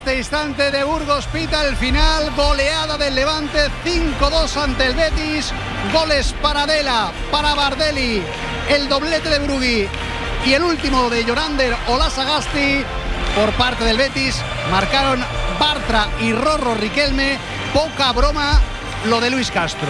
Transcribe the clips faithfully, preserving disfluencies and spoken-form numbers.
Este instante de Burgos pita el final, goleada del Levante cinco dos ante el Betis, goles para Dela, para Bardelli, el doblete de Brugui y el último de Yorander Olasagasti por parte del Betis. Marcaron Bartra y Rorro Riquelme. Poca broma lo de Luis Castro.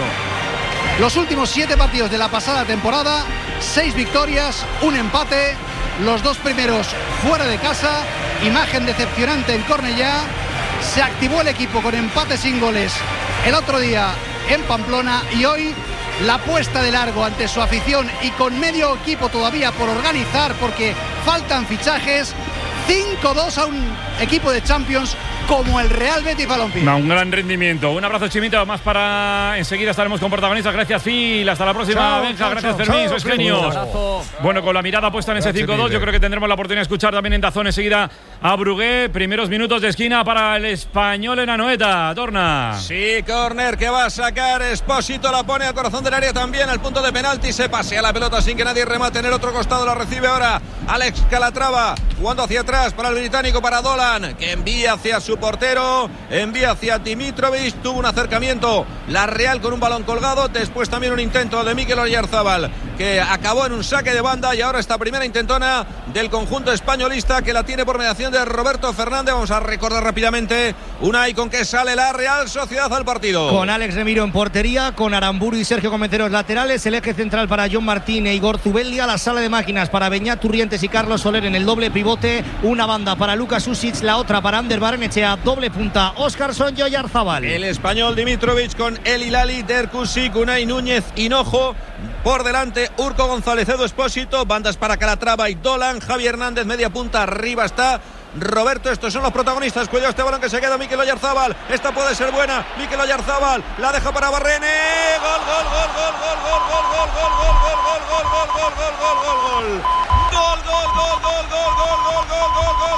Los últimos siete partidos de la pasada temporada, seis victorias, un empate, los dos primeros fuera de casa. Imagen decepcionante en Cornellá. Se activó el equipo con empate sin goles el otro día en Pamplona y hoy la puesta de largo ante su afición y con medio equipo todavía por organizar porque faltan fichajes. cinco dos a un equipo de Champions como el Real Betis Balompié. No, un gran rendimiento. Un abrazo, Chimito. Más para enseguida estaremos con protagonistas. Gracias, Phil. Hasta la próxima. Chao, Benja. chao, Gracias, chao, Fermín. chao, Sois genios. Bueno, con la mirada puesta en ese cinco dos, yo creo que tendremos la oportunidad de escuchar también en Dazón enseguida a Brugué. Primeros minutos de esquina para el Español en Anoeta. Torna. Sí, córner que va a sacar Espósito. La pone al corazón del área también. Al punto de penalti. Se pasea la pelota sin que nadie remate. En el otro costado la recibe ahora Alex Calatrava. Jugando hacia atrás para el británico, para Dolan, que envía hacia su portero. Envía hacia Dimitrovic, tuvo un acercamiento la Real con un balón colgado, después también un intento de Mikel Oyarzabal que acabó en un saque de banda y ahora esta primera intentona del conjunto españolista que la tiene por mediación de Roberto Fernández. Vamos a recordar rápidamente Unai con que sale la Real Sociedad al partido. Con Alex Remiro en portería, con Aramburu y Sergio Comenteros laterales, el eje central para John Martín e Igor Zubeldia, la sala de máquinas para Beñat Turrientes y Carlos Soler en el doble pivote, una banda para Lucas Usic, la otra para Ander Barrenechea, doble punta Óscarson y Oyarzabal. El español Dimitrovic con El Hilali, Derkusik, Unai Núñez, Hinojo. Por delante, Urco González, Edu Espósito, bandas para Calatrava y Dolan, Javi Hernández, media punta, arriba está Roberto. Estos son los protagonistas. Cuidado este balón que se queda Mikel Oyarzabal. Esta puede ser buena. Mikel Oyarzabal la deja para Barrene. Gol, gol, gol, gol, gol, gol, gol, gol, gol, gol, gol, gol, gol, gol, gol, gol, gol, gol, gol. Gol, gol, gol, gol, gol, gol, gol, gol, gol, gol,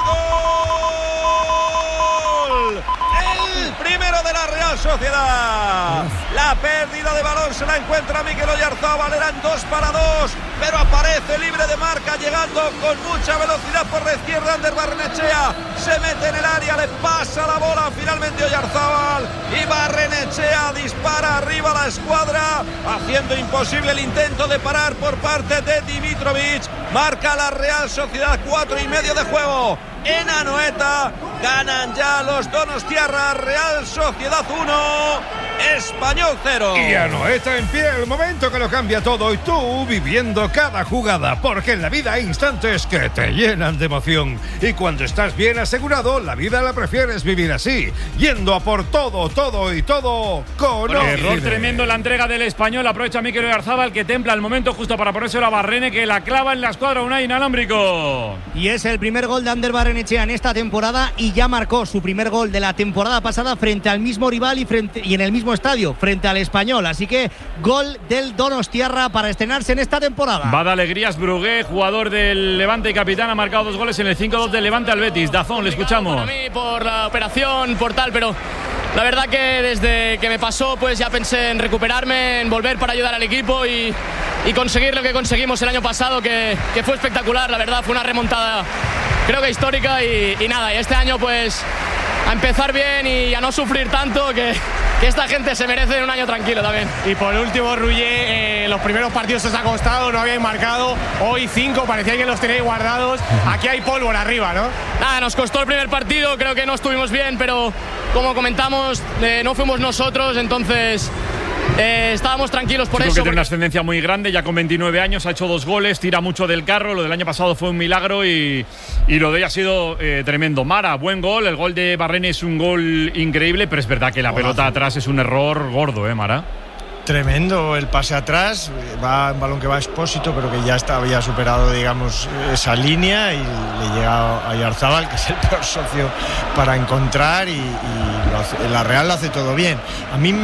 gol. El primero de la Real Sociedad. La pérdida de balón se la encuentra Mikel Oyarzabal. Eran dos para dos, pero aparece libre de marca, llegando con mucha velocidad por la izquierda. Ander Barrenechea se mete en el área, le pasa la bola finalmente Oyarzabal y Barrenechea dispara arriba a la escuadra, haciendo imposible el intento de parar por parte de Dimitrovic. Marca la Real Sociedad, cuatro y medio de juego en Anoeta. Ganan ya los donostiarras. Real Sociedad uno, Español cero. Y Anoeta en pie, el momento que lo cambia todo y tú viviendo cada jugada, porque en la vida hay instantes que te llenan de emoción y cuando estás bien asegurado, la vida la prefieres vivir así, yendo a por todo, todo y todo con Bueno, Ocide. error tremendo en la entrega del Español. Aprovecha Mikel Oyarzabal que templa el momento justo para ponerse la Barrene, que la clava en la escuadra Unai inalámbrico. Y es el primer gol de Ander Barrenechea en esta temporada y ya marcó su primer gol de la temporada pasada frente al mismo rival y, frente, y en el mismo estadio, frente al Español. Así que gol del donostiarra para estrenarse en esta temporada. Va de alegrías Brugué, jugador del Levante y capitán, ha marcado dos goles en el cinco dos del Levante al Betis. Dazón, le escuchamos. Para mí, por la operación, por tal, pero la verdad que desde que me pasó pues ya pensé en recuperarme, en volver para ayudar al equipo y, y conseguir lo que conseguimos el año pasado, que, que fue espectacular. La verdad fue una remontada creo que histórica y, y nada, y este año pues a empezar bien y a no sufrir tanto, que, que esta gente se merece un año tranquilo también. Y por último, Rullé, eh, los primeros partidos os ha costado, no habíais marcado, hoy cinco, parecía que los tenéis guardados, aquí hay pólvora arriba, ¿no? Nada, nos costó el primer partido, creo que no estuvimos bien, pero como comentamos, eh, no fuimos nosotros, entonces Eh, estábamos tranquilos por Creo eso. que tiene una ascendencia muy grande, ya con veintinueve años, ha hecho dos goles, tira mucho del carro. Lo del año pasado fue un milagro y, y lo de hoy ha sido eh, tremendo. Mara, buen gol, el gol de Barrene es un gol increíble, pero es verdad que la Golazo. pelota atrás es un error gordo, ¿eh, Mara? Tremendo el pase atrás, va un balón que va a Espósito, pero que ya está, había superado, digamos, esa línea y le llega a Oyarzabal, que es el peor socio para encontrar, y, y lo hace, la Real lo hace todo bien. A mí me,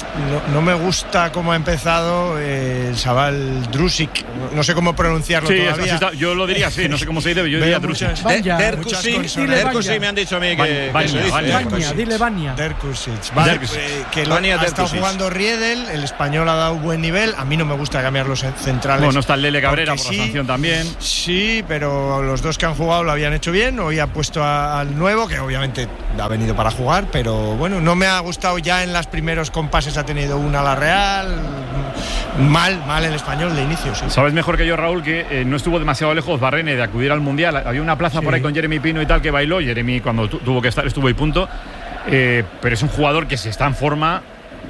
no, no me gusta cómo ha empezado eh, el chaval Drusic. No sé cómo pronunciarlo sí, todavía. Está, yo lo diría así, no sé cómo se dice, yo diría Drusic. Derkusic me han dicho a mí que, Bania, que se dice. Bania, Bania, dile Bania. Derkusic. Vale, Derkusic. eh, que lo, Bania ha estado Derkusic. jugando Riedel, el español ha dado buen nivel. A mí no me gusta cambiar los centrales. Bueno, no está el Lele Cabrera por sí, la sanción también. Sí, pero los dos que han jugado lo habían hecho bien. Hoy ha puesto a, al nuevo, que obviamente ha venido para jugar, pero bueno, no me ha gustado ya en los primeros compases. Ha tenido una a la Real. Mal, mal el español de inicio, sí. Sabes mejor que yo, Raúl, que eh, no estuvo demasiado lejos Barrene de acudir al Mundial. Había una plaza sí. por ahí con Jeremy Pino y tal que bailó. Jeremy, cuando tu, tuvo que estar, estuvo y punto. Eh, pero es un jugador que si está en forma,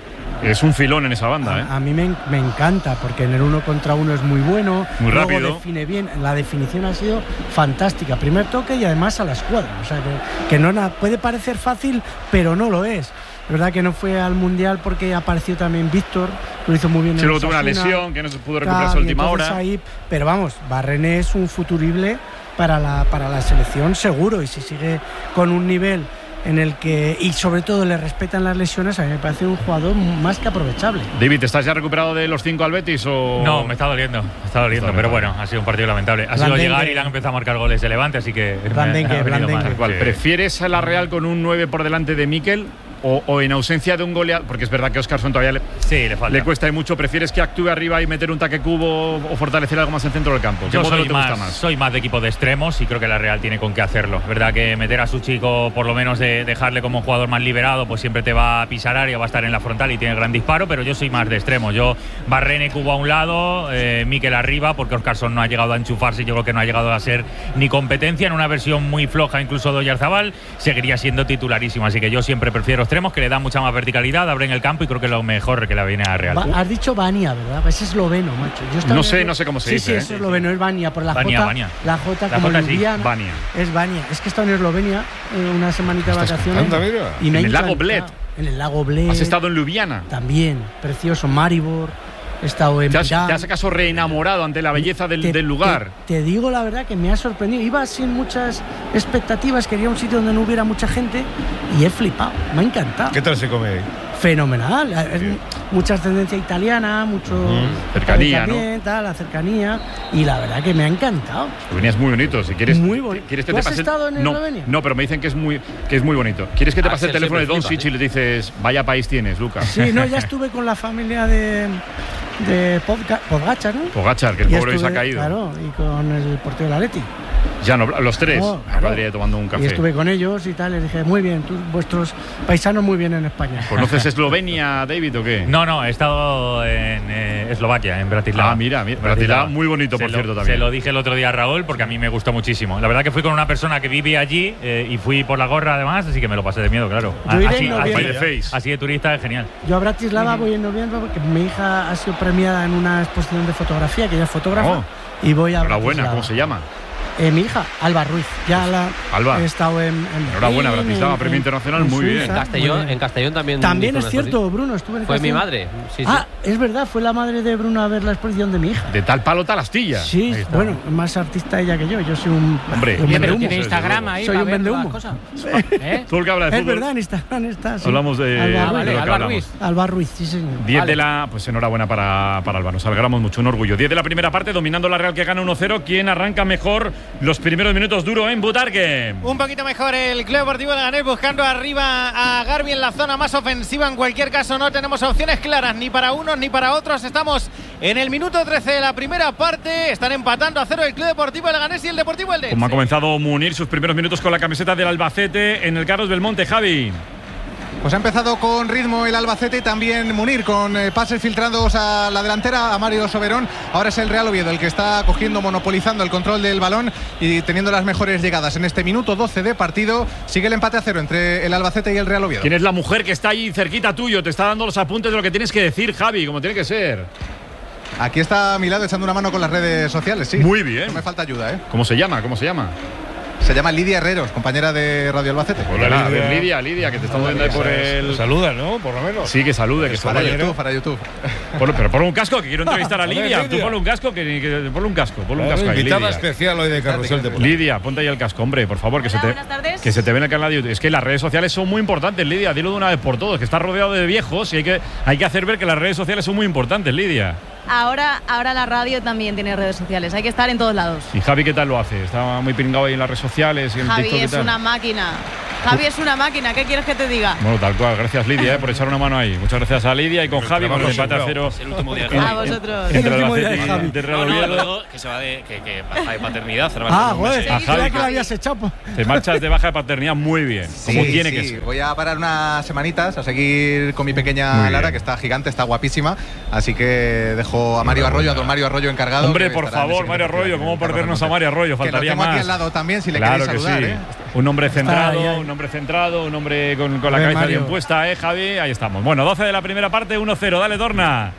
es un filón en esa banda. A, ¿eh? a mí me, me encanta, porque en el uno contra uno es muy bueno. Muy luego rápido. Define bien. La definición ha sido fantástica. Primer toque y además a la escuadra. O sea, que, que no nada, puede parecer fácil, pero no lo es. Es verdad que no fue al Mundial porque apareció también Víctor, que lo hizo muy bien. Sí, en luego tuvo una Osasuna, lesión que no se pudo recuperar a última hora. Ahí, pero vamos, Barrene es un futurible para la, para la selección seguro, y si sigue con un nivel en el que, y sobre todo le respetan las lesiones, a mí me parece un jugador más que aprovechable. David, ¿estás ya recuperado de los cinco al Betis o...? No, me está doliendo, me está doliendo, está pero bueno, ha sido un partido lamentable. Ha sido llegar y le han empezado a marcar goles de Levante, así que... Blandengue, Blandengue. Sí. ¿Prefieres a la Real con un nueve por delante de Mikel? O, o en ausencia de un goleador, porque es verdad que Óscarson todavía le, sí, le, falta. le cuesta y mucho. ¿Prefieres que actúe arriba y meter un taque cubo o fortalecer algo más en el centro del campo? Yo soy te más, gusta más? soy más de equipo de extremos y creo que la Real tiene con qué hacerlo. Es verdad que meter a su chico, por lo menos de dejarle como un jugador más liberado, pues siempre te va a pisar área, va a estar en la frontal y tiene gran disparo, pero yo soy más de extremos. Yo Barrene, Cubo a un lado, eh, Mikel arriba, porque Óscarson no ha llegado a enchufarse, yo creo que no ha llegado a ser ni competencia. En una versión muy floja incluso de Oyarzabal seguiría siendo titularísimo, así que yo siempre prefiero extremos, que le dan mucha más verticalidad, abren el campo y creo que es lo mejor que la viene a Real. Va, has dicho Bania, ¿verdad? Es esloveno, macho. Yo no sé, no sé cómo se sí, dice. Sí, ¿eh? es esloveno, es Bania, por la Bania, J. Bania. La J la como J Ljubljana. Sí, Bania. Es Bania. Es que he estado en Eslovenia eh, una semanita de vacaciones. Anda, mira. Y me en el lago encanta. Bled. En el lago Bled. ¿Has estado en Ljubljana? También, precioso. Maribor. He estado en ¿Te has, Pirán. ¿Te has acaso reenamorado ante la belleza del, te, del lugar? Te, te digo la verdad que me ha sorprendido. Iba sin muchas expectativas, quería un sitio donde no hubiera mucha gente y he flipado. Me ha encantado. ¿Qué tal se come ahí? Fenomenal, es mucha ascendencia italiana, mucho mm, cercanía, también, ¿no? Tal, la cercanía, y la verdad que me ha encantado. Eslovenia es muy bonito, si quieres. Muy bonito. ¿Quieres que ¿Tú te has pase? estado en no, Eslovenia? no, pero me dicen que es muy que es muy bonito. ¿Quieres que te Ah, pase el sí, teléfono de siempre Doncic flipa, y le dices, vaya país tienes, Lucas? Sí, no, ya estuve con la familia de de Podga, Podgachar, ¿no? Pogachar, que el Y pobre hoy se ha estuve, caído. Claro, y con el portero del Atleti. Ya no, los tres. Oh, Me claro. podría tomando un café. Y estuve con ellos y tal, les dije, muy bien, tú, vuestros paisanos muy bien en España. ¿Conoces Eslovenia, David, o qué? No, no, he estado en eh, Eslovaquia, en Bratislava. Ah, mira, mira Bratislava, muy bonito, por se cierto, lo, también. Se lo dije el otro día a Raúl porque a mí me gustó muchísimo. La verdad que fui con una persona que vive allí eh, y fui por la gorra además, así que me lo pasé de miedo, claro. Yo iré así, en así, noviembre. face. así de turista es genial. Yo a Bratislava voy en noviembre porque mi hija ha sido premiada en una exposición de fotografía, que ella es fotógrafa, Oh. y voy a Enhorabuena, Bratislava. ¿cómo se llama? Eh, mi hija, Alba Ruiz. Ya la Alba. he estado en, en Enhorabuena, Berlín, Bratislava, en- premio en- internacional, en muy bien. Suiza, En Castellón, muy bien. en Castellón también. También hizo es una cierto, exposición. Bruno, estuve en Fue mi Castellón. madre. Sí, sí. Ah, es verdad, fue la madre de Bruno a ver la exposición de mi hija. De tal palo, tal astilla. Sí, Ahí está. bueno, más artista ella que yo. Yo soy un, Hombre, un Oye, Pero vendehumo. tiene desde Instagram luego. ahí Soy para un ver vendehumo. las cosas. ¿Eh? Todo el que habla de Es fútbol. verdad, en Instagram está. Sí. Hablamos de, Alba de Ruiz. lo que Alba hablamos. Ruiz. Alba Ruiz, sí, señor. diez Vale. de la. Pues enhorabuena para, para Alba. Nos alegramos mucho, un orgullo. diez de la primera parte, dominando la Real que gana uno cero. ¿Quién arranca mejor los primeros minutos duro en Butarque? Un poquito mejor el Club Deportivo Leganés buscando arriba a Garbi en la zona más ofensiva. En cualquier caso no tenemos opciones claras ni para unos ni para otros. Estamos en el minuto trece de la primera parte. Están empatando a cero el Club Deportivo Leganés y el Deportivo Eldense. Como ha comenzado Munir sus primeros minutos con la camiseta del Albacete en el Carlos Belmonte, Javi. Pues ha empezado con ritmo el Albacete y también Munir, con eh, pases filtrados a la delantera a Mario Soberón. Ahora es el Real Oviedo el que está cogiendo, monopolizando el control del balón y teniendo las mejores llegadas. En este minuto doce de partido sigue el empate a cero entre el Albacete y el Real Oviedo. ¿Quién es la mujer que está ahí cerquita tuyo? Te está dando los apuntes de lo que tienes que decir, Javi, como tiene que ser. Aquí está a mi lado echando una mano con las redes sociales, sí. Muy bien. No me falta ayuda, ¿eh? ¿Cómo se llama? ¿Cómo se llama? Se llama Lidia Herreros, compañera de Radio Albacete. Hola, Lidia. A ver, Lidia, Lidia, que te estamos viendo ahí por el... Saluda, ¿no? Por lo menos. Sí, que salude, que para salude. YouTube, para YouTube. Ponlo, pero ponle un casco, que quiero entrevistar a Joder, Lidia. Lidia. Tú ponle un casco, que, que ponle un casco, ponle un Claro, casco ahí, invitada Lidia. especial hoy de Carrusel Deportivo. Lidia, ponte ahí el casco, hombre, por favor, que Hola, se te buenas tardes. que se te ve en el canal de YouTube. Es que las redes sociales son muy importantes, Lidia, dilo de una vez por todas, que estás rodeado de viejos y hay que hay que hacer ver que las redes sociales son muy importantes, Lidia. Ahora, ahora la radio también tiene redes sociales, hay que estar en todos lados. ¿Y Javi qué tal lo hace? Está muy pringado ahí en las redes sociales y en Javi TikTok y es tal. una máquina. Javi es una máquina, ¿qué quieres que te diga? Bueno, tal cual. Gracias, Lidia, eh, por echar una mano ahí. Muchas gracias a Lidia y con Javi por el empate a cero. Es el último día de A Javi. vosotros. Entre El último día de Albacete y Javi. entre No, no, Oviedo. luego que se va de, que, que baja de paternidad. se va Ah, a un mes, joder, eh. A creía Javi. que lo habías echado. pues. Te marchas de baja de paternidad muy bien, como Sí, tiene sí, que ser. voy a parar unas semanitas a seguir con mi pequeña Muy bien. Lara, que está gigante, está guapísima. Así que dejo a Mario Arroyo, a don Mario Arroyo encargado. Hombre, que por estará en el favor, Mario siguiente Arroyo, partido. ¿cómo perdernos a Mario Arroyo? Que lo Faltaría tengo más. aquí al lado también, si le Claro queréis que saludar, sí. ¿eh? Un hombre centrado, ahí, ahí. un hombre centrado, un hombre con, con la A ver, cabeza Mario. bien puesta, ¿eh, Javi? Ahí estamos. Bueno, doce de la primera parte, uno cero. Dale, Dorna.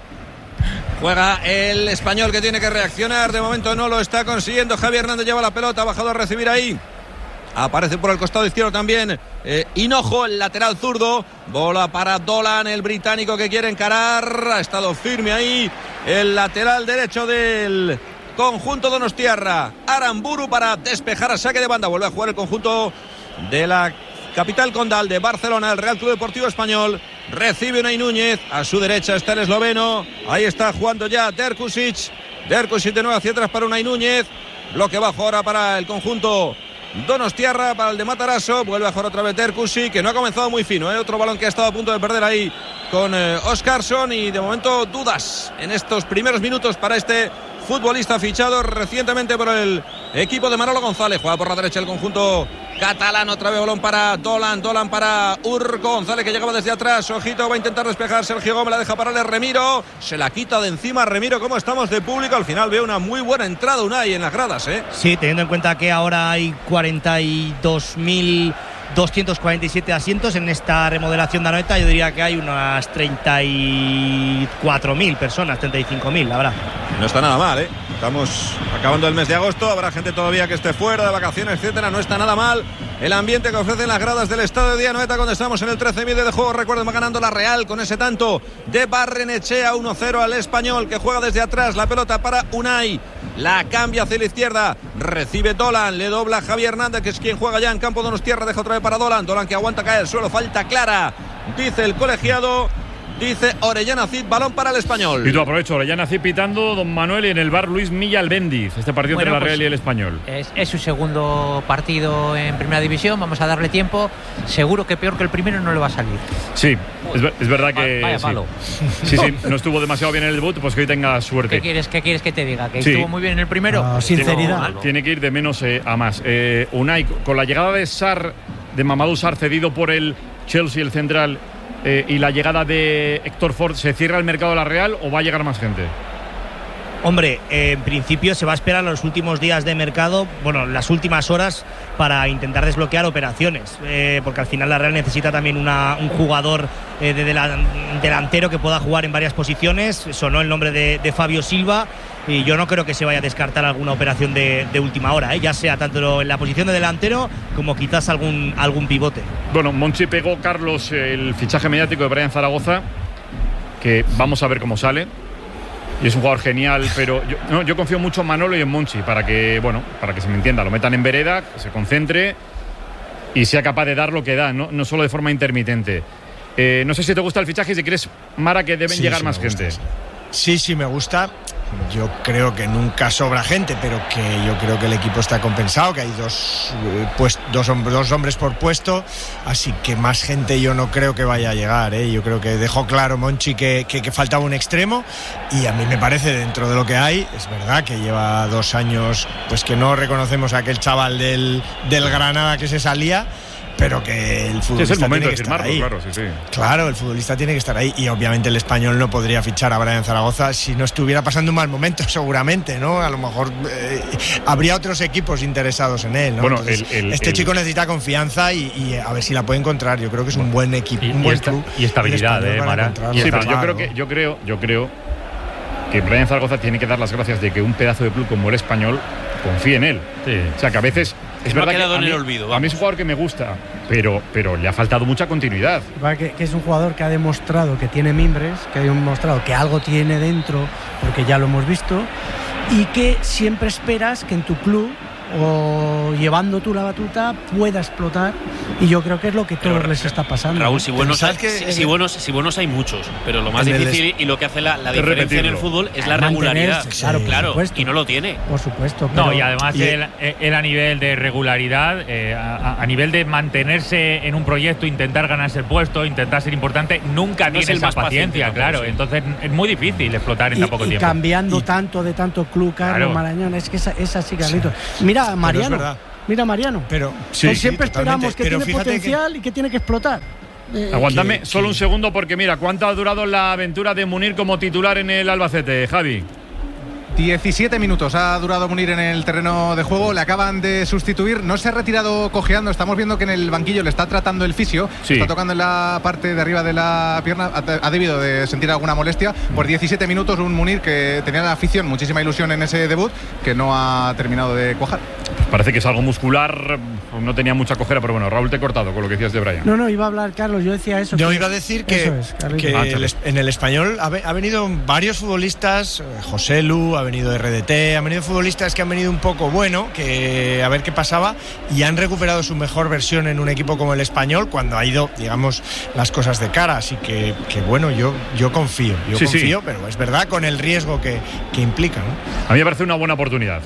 Juega el español que tiene que reaccionar. De momento no lo está consiguiendo. Javi Hernández lleva la pelota, ha bajado a recibir ahí. Aparece por el costado izquierdo también eh, Hinojo, el lateral zurdo. Bola para Dolan, el británico que quiere encarar. Ha estado firme ahí el lateral derecho del conjunto donostiarra. Aramburu para despejar a saque de banda. Vuelve a jugar el conjunto de la capital condal de Barcelona, el Real Club Deportivo Español. Recibe Unai Núñez. A su derecha está el esloveno. Ahí está jugando ya Derkusic. Derkusic de nuevo hacia atrás para Unai Núñez. Bloque bajo ahora para el conjunto donostiarra, para el de Matarazzo. Vuelve a jugar otra vez Derkusic, que no ha comenzado muy fino, ¿eh? Otro balón que ha estado a punto de perder ahí con eh, Óscarsson. Y de momento dudas en estos primeros minutos para este futbolista fichado recientemente por el equipo de Manolo González. Juega por la derecha el conjunto catalán. Otra vez balón para Dolan. Dolan para Urco González, que llegaba desde atrás. Ojito, va a intentar despejar Sergio Gómez. La deja pararle Remiro. Se la quita de encima Remiro. ¿Cómo estamos de público? Al final veo una muy buena entrada Unai en las gradas, ¿eh? Sí, teniendo en cuenta que ahora hay cuarenta y dos mil doscientos cuarenta y siete asientos en esta remodelación de Anoeta, yo diría que hay unas treinta y cuatro mil personas, treinta y cinco mil, la verdad. No está nada mal, ¿eh? Estamos acabando el mes de agosto, habrá gente todavía que esté fuera de vacaciones, etcétera. No está nada mal el ambiente que ofrecen las gradas del estadio de Anoeta cuando estamos en el trece medio de juego. Recuerden, va ganando la Real con ese tanto de Barrenechea, uno cero al español, que juega desde atrás. La pelota para Unai, la cambia hacia la izquierda, recibe Dolan, le dobla Javi Hernández, que es quien juega ya en campo donostiarra. Deja otra vez para Dolan, Dolan que aguanta caer al suelo, falta clara, dice el colegiado. Dice Orellana Cid, balón para el español. Y tú aprovecho, Orellana Cid pitando, don Manuel, y en el bar Luis Milla Albéndiz. Este partido Bueno, entre la pues, Real y el Español. Es, es su segundo partido en Primera División, vamos a darle tiempo. Seguro que peor que el primero no le va a salir. Sí, es, ver- es verdad que. Vaya sí. palo. Sí, sí, no estuvo demasiado bien en el debut, pues que hoy tenga suerte. ¿Qué quieres, qué quieres que te diga? ¿Que Sí. estuvo muy bien en el primero? No, Pues sinceridad. estuvo mal. Tiene que ir de menos eh, a más. Eh, Unai, con la llegada de Sar, de Mamadou Sar, cedido por el Chelsea, el central, eh, y la llegada de Héctor Ford, ¿se cierra el mercado de la Real o va a llegar más gente? Hombre, eh, en principio se va a esperar los últimos días de mercado, bueno, las últimas horas para intentar desbloquear operaciones, eh, porque al final la Real necesita también una, un jugador eh, de delan- delantero que pueda jugar en varias posiciones. Sonó el nombre de, de Fabio Silva y yo no creo que se vaya a descartar alguna operación de, de última hora, eh, ya sea tanto en la posición de delantero como quizás algún, algún pivote. Bueno, Monchi pegó, Carlos, el fichaje mediático de Brian Zaragoza, que vamos a ver cómo sale. Y es un jugador genial, pero yo, no, yo confío mucho en Manolo y en Monchi para que, bueno, para que se me entienda, lo metan en vereda, que se concentre y sea capaz de dar lo que da, no, no solo de forma intermitente. Eh, no sé si te gusta el fichaje y si crees, Mara, que deben Sí, llegar sí más me gusta, gente. sí. Sí, sí, me gusta. Yo creo que nunca sobra gente, pero que yo creo que el equipo está compensado, que hay dos, eh, pues, dos, hom- dos hombres por puesto, así que más gente yo no creo que vaya a llegar, ¿eh? Yo creo que dejó claro Monchi que, que, que faltaba un extremo y a mí me parece, dentro de lo que hay, es verdad que lleva dos años pues que no reconocemos a aquel chaval del, del Granada que se salía, pero que el Sí, futbolista es el momento tiene de que estar firmarlo, ahí. claro, sí, sí. Claro, el futbolista tiene que estar ahí y obviamente el español no podría fichar a Brian Zaragoza si no estuviera pasando un mal momento, seguramente, ¿no? A lo mejor eh, habría otros equipos interesados en él, ¿no? Bueno, Entonces, el- el- este el- chico necesita confianza y, y a ver si la puede encontrar. Yo creo que es un buen equipo, un y buen esta- club. y estabilidad, el español eh, para Mara. encontrarlo. Sí, pero yo Claro. creo que yo creo, yo creo que Brian Zaragoza tiene que dar las gracias de que un pedazo de club como el español confíe en él. Sí. O sea, que a veces es no verdad ha quedado que a en mí, el olvido. A mí es un jugador que me gusta, pero, pero le ha faltado mucha continuidad. Que, que es un jugador que ha demostrado que tiene mimbres, que ha demostrado que algo tiene dentro, porque ya lo hemos visto, y que siempre esperas que en tu club o llevando tú la batuta pueda explotar, y yo creo que es lo que todos les está pasando. Raúl, si buenos, hay, que, si, si, buenos, si buenos hay muchos, pero lo más en difícil el, y lo que hace la, la diferencia en el fútbol es la regularidad. Claro, claro, y no lo tiene. Por supuesto. Pero, no, y además y él, él a nivel de regularidad, eh, a, a nivel de mantenerse en un proyecto, intentar ganarse el puesto, intentar ser importante, nunca no tiene esa paciencia, claro. Sí. Entonces es muy difícil explotar en y, tan poco y tiempo. Cambiando y, tanto de tanto club, Carlos claro. Marañón, es que es, es así, Carlitos. Sí. Mira, Mariano. Mira, Mariano. Pero sí, siempre sí, esperamos que pero tiene potencial que... y que tiene que explotar. Eh, Aguántame que, solo que... un segundo, porque mira, ¿cuánto ha durado la aventura de Munir como titular en el Albacete, Javi? diecisiete minutos ha durado Munir en el terreno de juego, le acaban de sustituir, no se ha retirado cojeando, estamos viendo que en el banquillo le está tratando el fisio, sí. está tocando en la parte de arriba de la pierna, ha debido de sentir alguna molestia. Por diecisiete minutos un Munir que tenía la afición, muchísima ilusión en ese debut, que no ha terminado de cuajar. Pues parece que es algo muscular, no tenía mucha cojera, pero bueno, Raúl, te he cortado con lo que decías de Brian. No, no, iba a hablar Carlos, yo decía eso. Yo que, iba a decir que, es, que ah, el, en el Español ha, ha venido varios futbolistas, José Lu, ha venido R D T, han venido futbolistas que han venido un poco bueno, que a ver qué pasaba, y han recuperado su mejor versión en un equipo como el Español cuando ha ido, digamos, las cosas de cara. Así que, que bueno, yo, yo confío, yo sí, confío, sí. pero es verdad con el riesgo que, que implica, ¿no? A mí me parece una buena oportunidad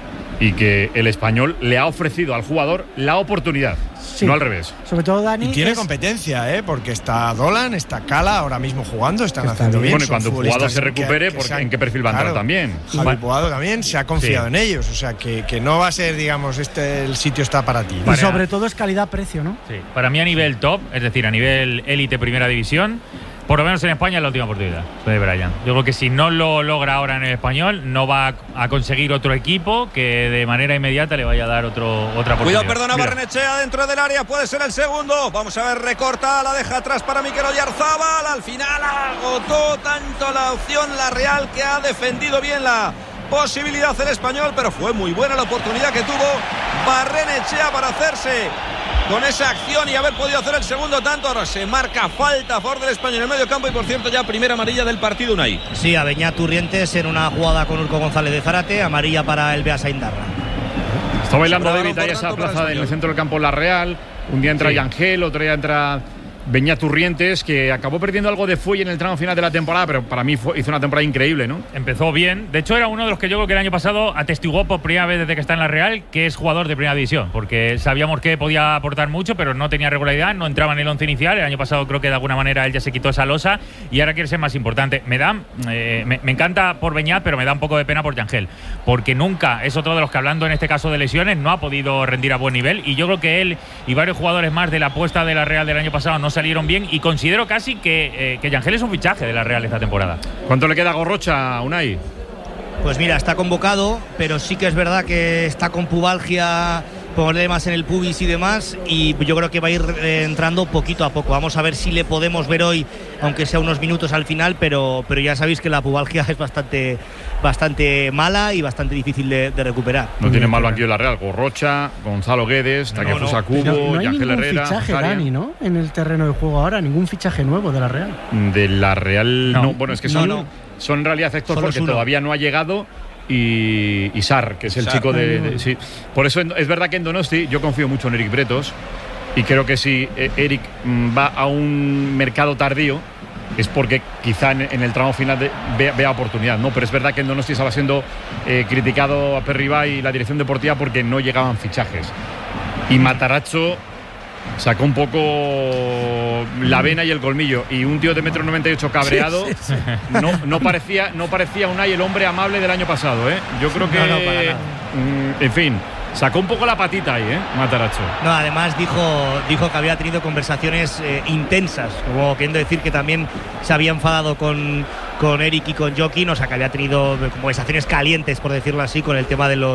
y que el Español le ha ofrecido al jugador la oportunidad. Sí. No al revés. Sobre todo Dani. Y tiene es... competencia, ¿eh? Porque está Dolan, está Cala ahora mismo jugando, están está haciendo bien. Bueno, y cuando el jugador se recupere, que, que han, ¿en qué perfil va a entrar claro, también? Javi Puado también se ha confiado sí. en ellos. O sea, que, que no va a ser, digamos, este el sitio está para ti. Y sobre todo es calidad-precio, ¿no? Sí. Para mí a nivel top, es decir, a nivel élite primera división, por lo menos en España es la última oportunidad de Brian. Yo creo que si no lo logra ahora en el Español, no va a conseguir otro equipo que de manera inmediata le vaya a dar otro, otra oportunidad. Cuidado, perdona, Barrenechea dentro del área, puede ser el segundo. Vamos a ver, recorta, la deja atrás para Mikel Oyarzábal. Al final agotó tanto la opción la Real, que ha defendido bien la posibilidad el Español, pero fue muy buena la oportunidad que tuvo Barrenechea para hacerse con esa acción y haber podido hacer el segundo tanto. Ahora se marca falta a favor del Español en el medio campo y, por cierto, ya primera amarilla del partido, Unai. Sí, a Beñat Turrientes en una jugada con Urco González de Zárate, amarilla para el Beas Aíndarra. Está bailando David ahí esa plaza del centro del campo La Real. Un día entra sí. Yangel, otro día entra Beñat Turrientes, que acabó perdiendo algo de fuelle en el tramo final de la temporada, pero para mí fue, hizo una temporada increíble, ¿no? Empezó bien. De hecho, era uno de los que yo creo que el año pasado atestiguó por primera vez desde que está en la Real que es jugador de primera división, porque sabíamos que podía aportar mucho, pero no tenía regularidad, no entraba en el once inicial. El año pasado creo que de alguna manera él ya se quitó esa losa y ahora quiere ser más importante. Me da, eh, me, me encanta por Beñat, pero me da un poco de pena por Yangel, porque nunca es otro de los que, hablando en este caso de lesiones, no ha podido rendir a buen nivel, y yo creo que él y varios jugadores más de la apuesta de la Real del año pasado no salieron bien, y considero casi que, eh, que Yangel es un fichaje de la Real esta temporada. ¿Cuánto le queda a Gorrocha, Unai? Pues mira, está convocado, pero sí que es verdad que está con pubalgia, problemas en el pubis y demás, y yo creo que va a ir eh, entrando poquito a poco. Vamos a ver si le podemos ver hoy, aunque sea unos minutos al final, pero, pero ya sabéis que la pubalgia es bastante, bastante mala y bastante difícil de, de recuperar. No tiene mal banquillo la Real. Gorrocha, Gonzalo Guedes, Takefusa Kubo, no, no Yangel Herrera. Fichaje, Dani, ¿no? En el terreno de juego ahora, ningún fichaje nuevo de la Real. De la Real, no. no. Bueno, es que son, no, no. son en realidad Héctor porque todavía no ha llegado. Y, y Sar, que es el Sar. chico de, de sí. Por eso es verdad que en Donosti yo confío mucho en Eric Bretos, y creo que si Eric va a un mercado tardío es porque quizá en, en el tramo final de, vea, vea oportunidad, ¿no? Pero es verdad que en Donosti estaba siendo eh, criticado a Perribay y la dirección deportiva porque no llegaban fichajes, y Matarazzo sacó un poco la vena y el colmillo, y un tío de metro noventa y ocho cabreado sí, sí, sí. No, no parecía no parecía Unai el hombre amable del año pasado, ¿eh? Yo creo que no, no, para nada. Mm, en fin, sacó un poco la patita ahí, ¿eh? Matarazzo. No, además dijo, dijo que había tenido conversaciones eh, intensas, como queriendo decir que también se había enfadado con, con Eric y con Joaquín, o sea que había tenido conversaciones calientes, por decirlo así, con el tema de los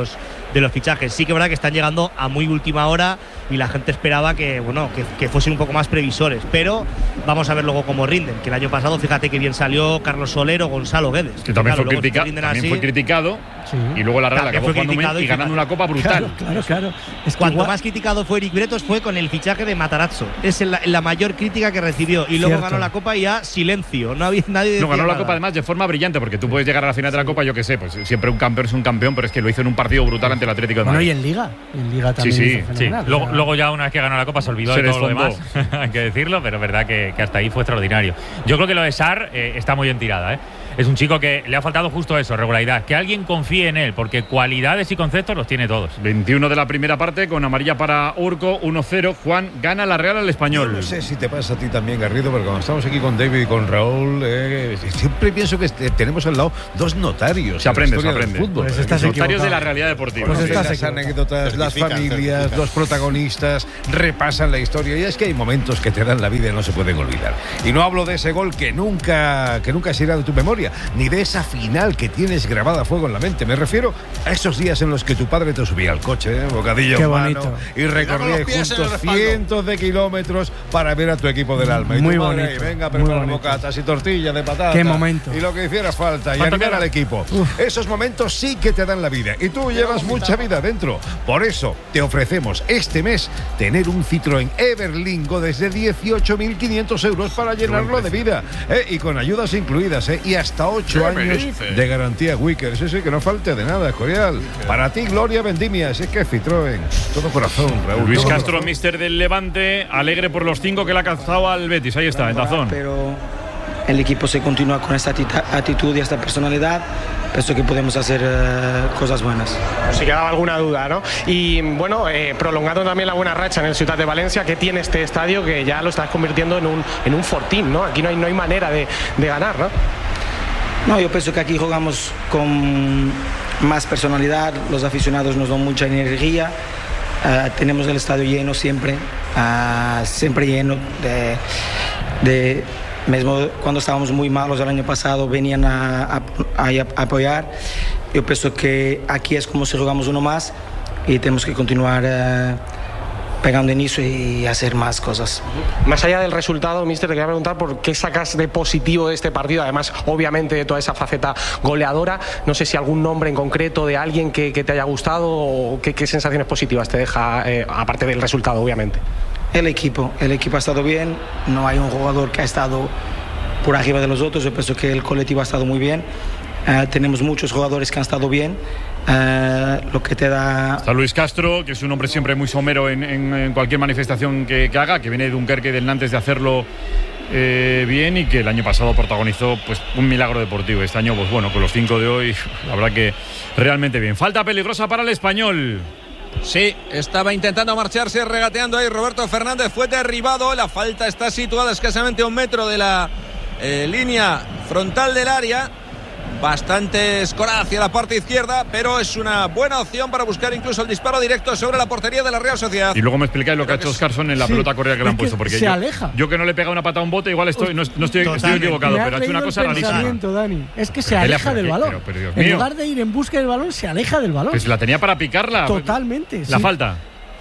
de los fichajes. Sí que es verdad que están llegando a muy última hora y la gente esperaba que, bueno, que, que fuesen un poco más previsores, pero vamos a ver luego cómo rinden, que el año pasado fíjate que bien salió Carlos Soler o Gonzalo Guedes. Que también, claro, fue, critica, si también así, fue criticado sí. y luego la Real También acabó jugando bien y, y ganando una copa brutal. Claro, claro, claro. Es que Cuanto igual... más criticado fue Eric Bretos fue con el fichaje de Matarazzo. Es la, la mayor crítica que recibió y luego Cierto. ganó la copa y a silencio. No había nadie. No, ganó nada. la copa además de forma brillante, porque tú puedes llegar a la final de la copa, yo qué sé, pues siempre un campeón es un campeón, pero es que lo hizo en un partido brutal ante el Atlético de Bueno, Madrid. y en Liga. En Liga también Sí, sí, hizo fenomenal. Sí. Luego, O sea, luego ya una vez que ganó la Copa se olvidó Se de todo lo desfondó. demás, hay que decirlo, pero es verdad que, que hasta ahí fue extraordinario. Yo creo que lo de Sarr eh, está muy bien tirada, ¿eh? Es un chico que le ha faltado justo eso, regularidad, que alguien confíe en él, porque cualidades y conceptos los tiene todos. veintiuno de la primera parte con amarilla para Urco, uno cero. Juan, gana la Real al Español. Yo no sé si te pasa a ti también, Garrido, pero cuando estamos aquí con David y con Raúl, eh, siempre pienso que este, tenemos al lado dos notarios. Se aprende, en la se historia aprende. del fútbol. Pues Eh, estás que- Notarios equivocado. de la realidad deportiva. Pues que estás las equivocado. anécdotas, las Certifican, familias, certifican. los protagonistas repasan la historia y es que hay momentos que te dan la vida y no se pueden olvidar. Y no hablo de ese gol que nunca, que nunca se irá de tu memoria, ni de esa final que tienes grabada a fuego en la mente. Me refiero a esos días en los que tu padre te subía al coche, ¿eh? bocadillo Qué en mano, bonito. y recorríais los pies en el juntos respaldo. cientos de kilómetros para ver a tu equipo del alma. Y Muy tu madre bonito, ahí, venga, muy preparar bonito. bocatas y tortillas de patata. Qué momento. Y lo que hiciera falta, y ¿Cuánto animar queda? al equipo. Esos momentos sí que te dan la vida. Y tú llevas mucha vida dentro. Por eso te ofrecemos este mes tener un Citroën Everlingo desde dieciocho mil quinientos euros para llenarlo de vida. ¿eh? Y con ayudas incluidas. ¿eh? Y hasta ocho ¿Qué me años dices? de garantía Wicker. Sí, sí, que no falte de nada, Escorial. Para ti, Gloria Vendimia. Si es que es Citroën. Todo corazón, Raúl. Luis todo Castro, corazón. mister del Levante, alegre por los cinco que le ha calzado al Betis. Ahí está, en Tazón. Pero el equipo se continúa con esta atita- actitud y esta personalidad. Pienso que podemos hacer eh, cosas buenas. Si quedaba alguna duda, ¿no? Y bueno, eh, prolongando también la buena racha en el Ciutat de Valencia que tiene este estadio, que ya lo estás convirtiendo en un, en un fortín, ¿no? Aquí no hay, no hay manera de, de ganar, ¿no? No, yo pienso que aquí jugamos con más personalidad, los aficionados nos dan mucha energía, eh, tenemos el estadio lleno siempre, eh, siempre lleno de, de mesmo cuando estábamos muy malos el año pasado venían a, a- a- a apoyar. Yo pienso que aquí es como si jugamos uno más y tenemos que continuar eh, pegando en eso y hacer más cosas. Más allá del resultado, mister, te quería preguntar por qué sacas de positivo de este partido, además, obviamente, de toda esa faceta goleadora. No sé si algún nombre en concreto de alguien que, que te haya gustado o qué, qué sensaciones positivas te deja, eh, aparte del resultado, obviamente. El equipo, el equipo ha estado bien, no hay un jugador que ha estado por arriba de los otros, yo pienso que el colectivo ha estado muy bien, eh, tenemos muchos jugadores que han estado bien, eh, lo que te da... Está Luis Castro, que es un hombre siempre muy somero en, en- en cualquier manifestación que, que haga, que viene de Dunkerque del Nantes de hacerlo eh, bien y que el año pasado protagonizó pues un milagro deportivo. Este año, pues bueno, con los cinco de hoy, la verdad que realmente bien. Falta peligrosa para el Español. Sí, estaba intentando marcharse, regateando ahí Roberto Fernández, fue derribado, la falta está situada escasamente a un metro de la eh, línea frontal del área, bastante escorada hacia la parte izquierda, pero es una buena opción para buscar incluso el disparo directo sobre la portería de la Real Sociedad. Y luego me explicáis lo que ha hecho Oscarson en la Sí, pelota correa que le es han que puesto, porque se yo, aleja. yo que no le he pegado una pata a un bote, igual estoy, no, no estoy, estoy equivocado, Le has pero ha hecho una leído cosa el rarísima. pensamiento, Dani. Es que se Pero, aleja pero, del pero, balón. pero, pero, Dios en mío. lugar de ir en busca del balón, se aleja del balón. Pues la tenía para picarla. Totalmente. La sí. falta.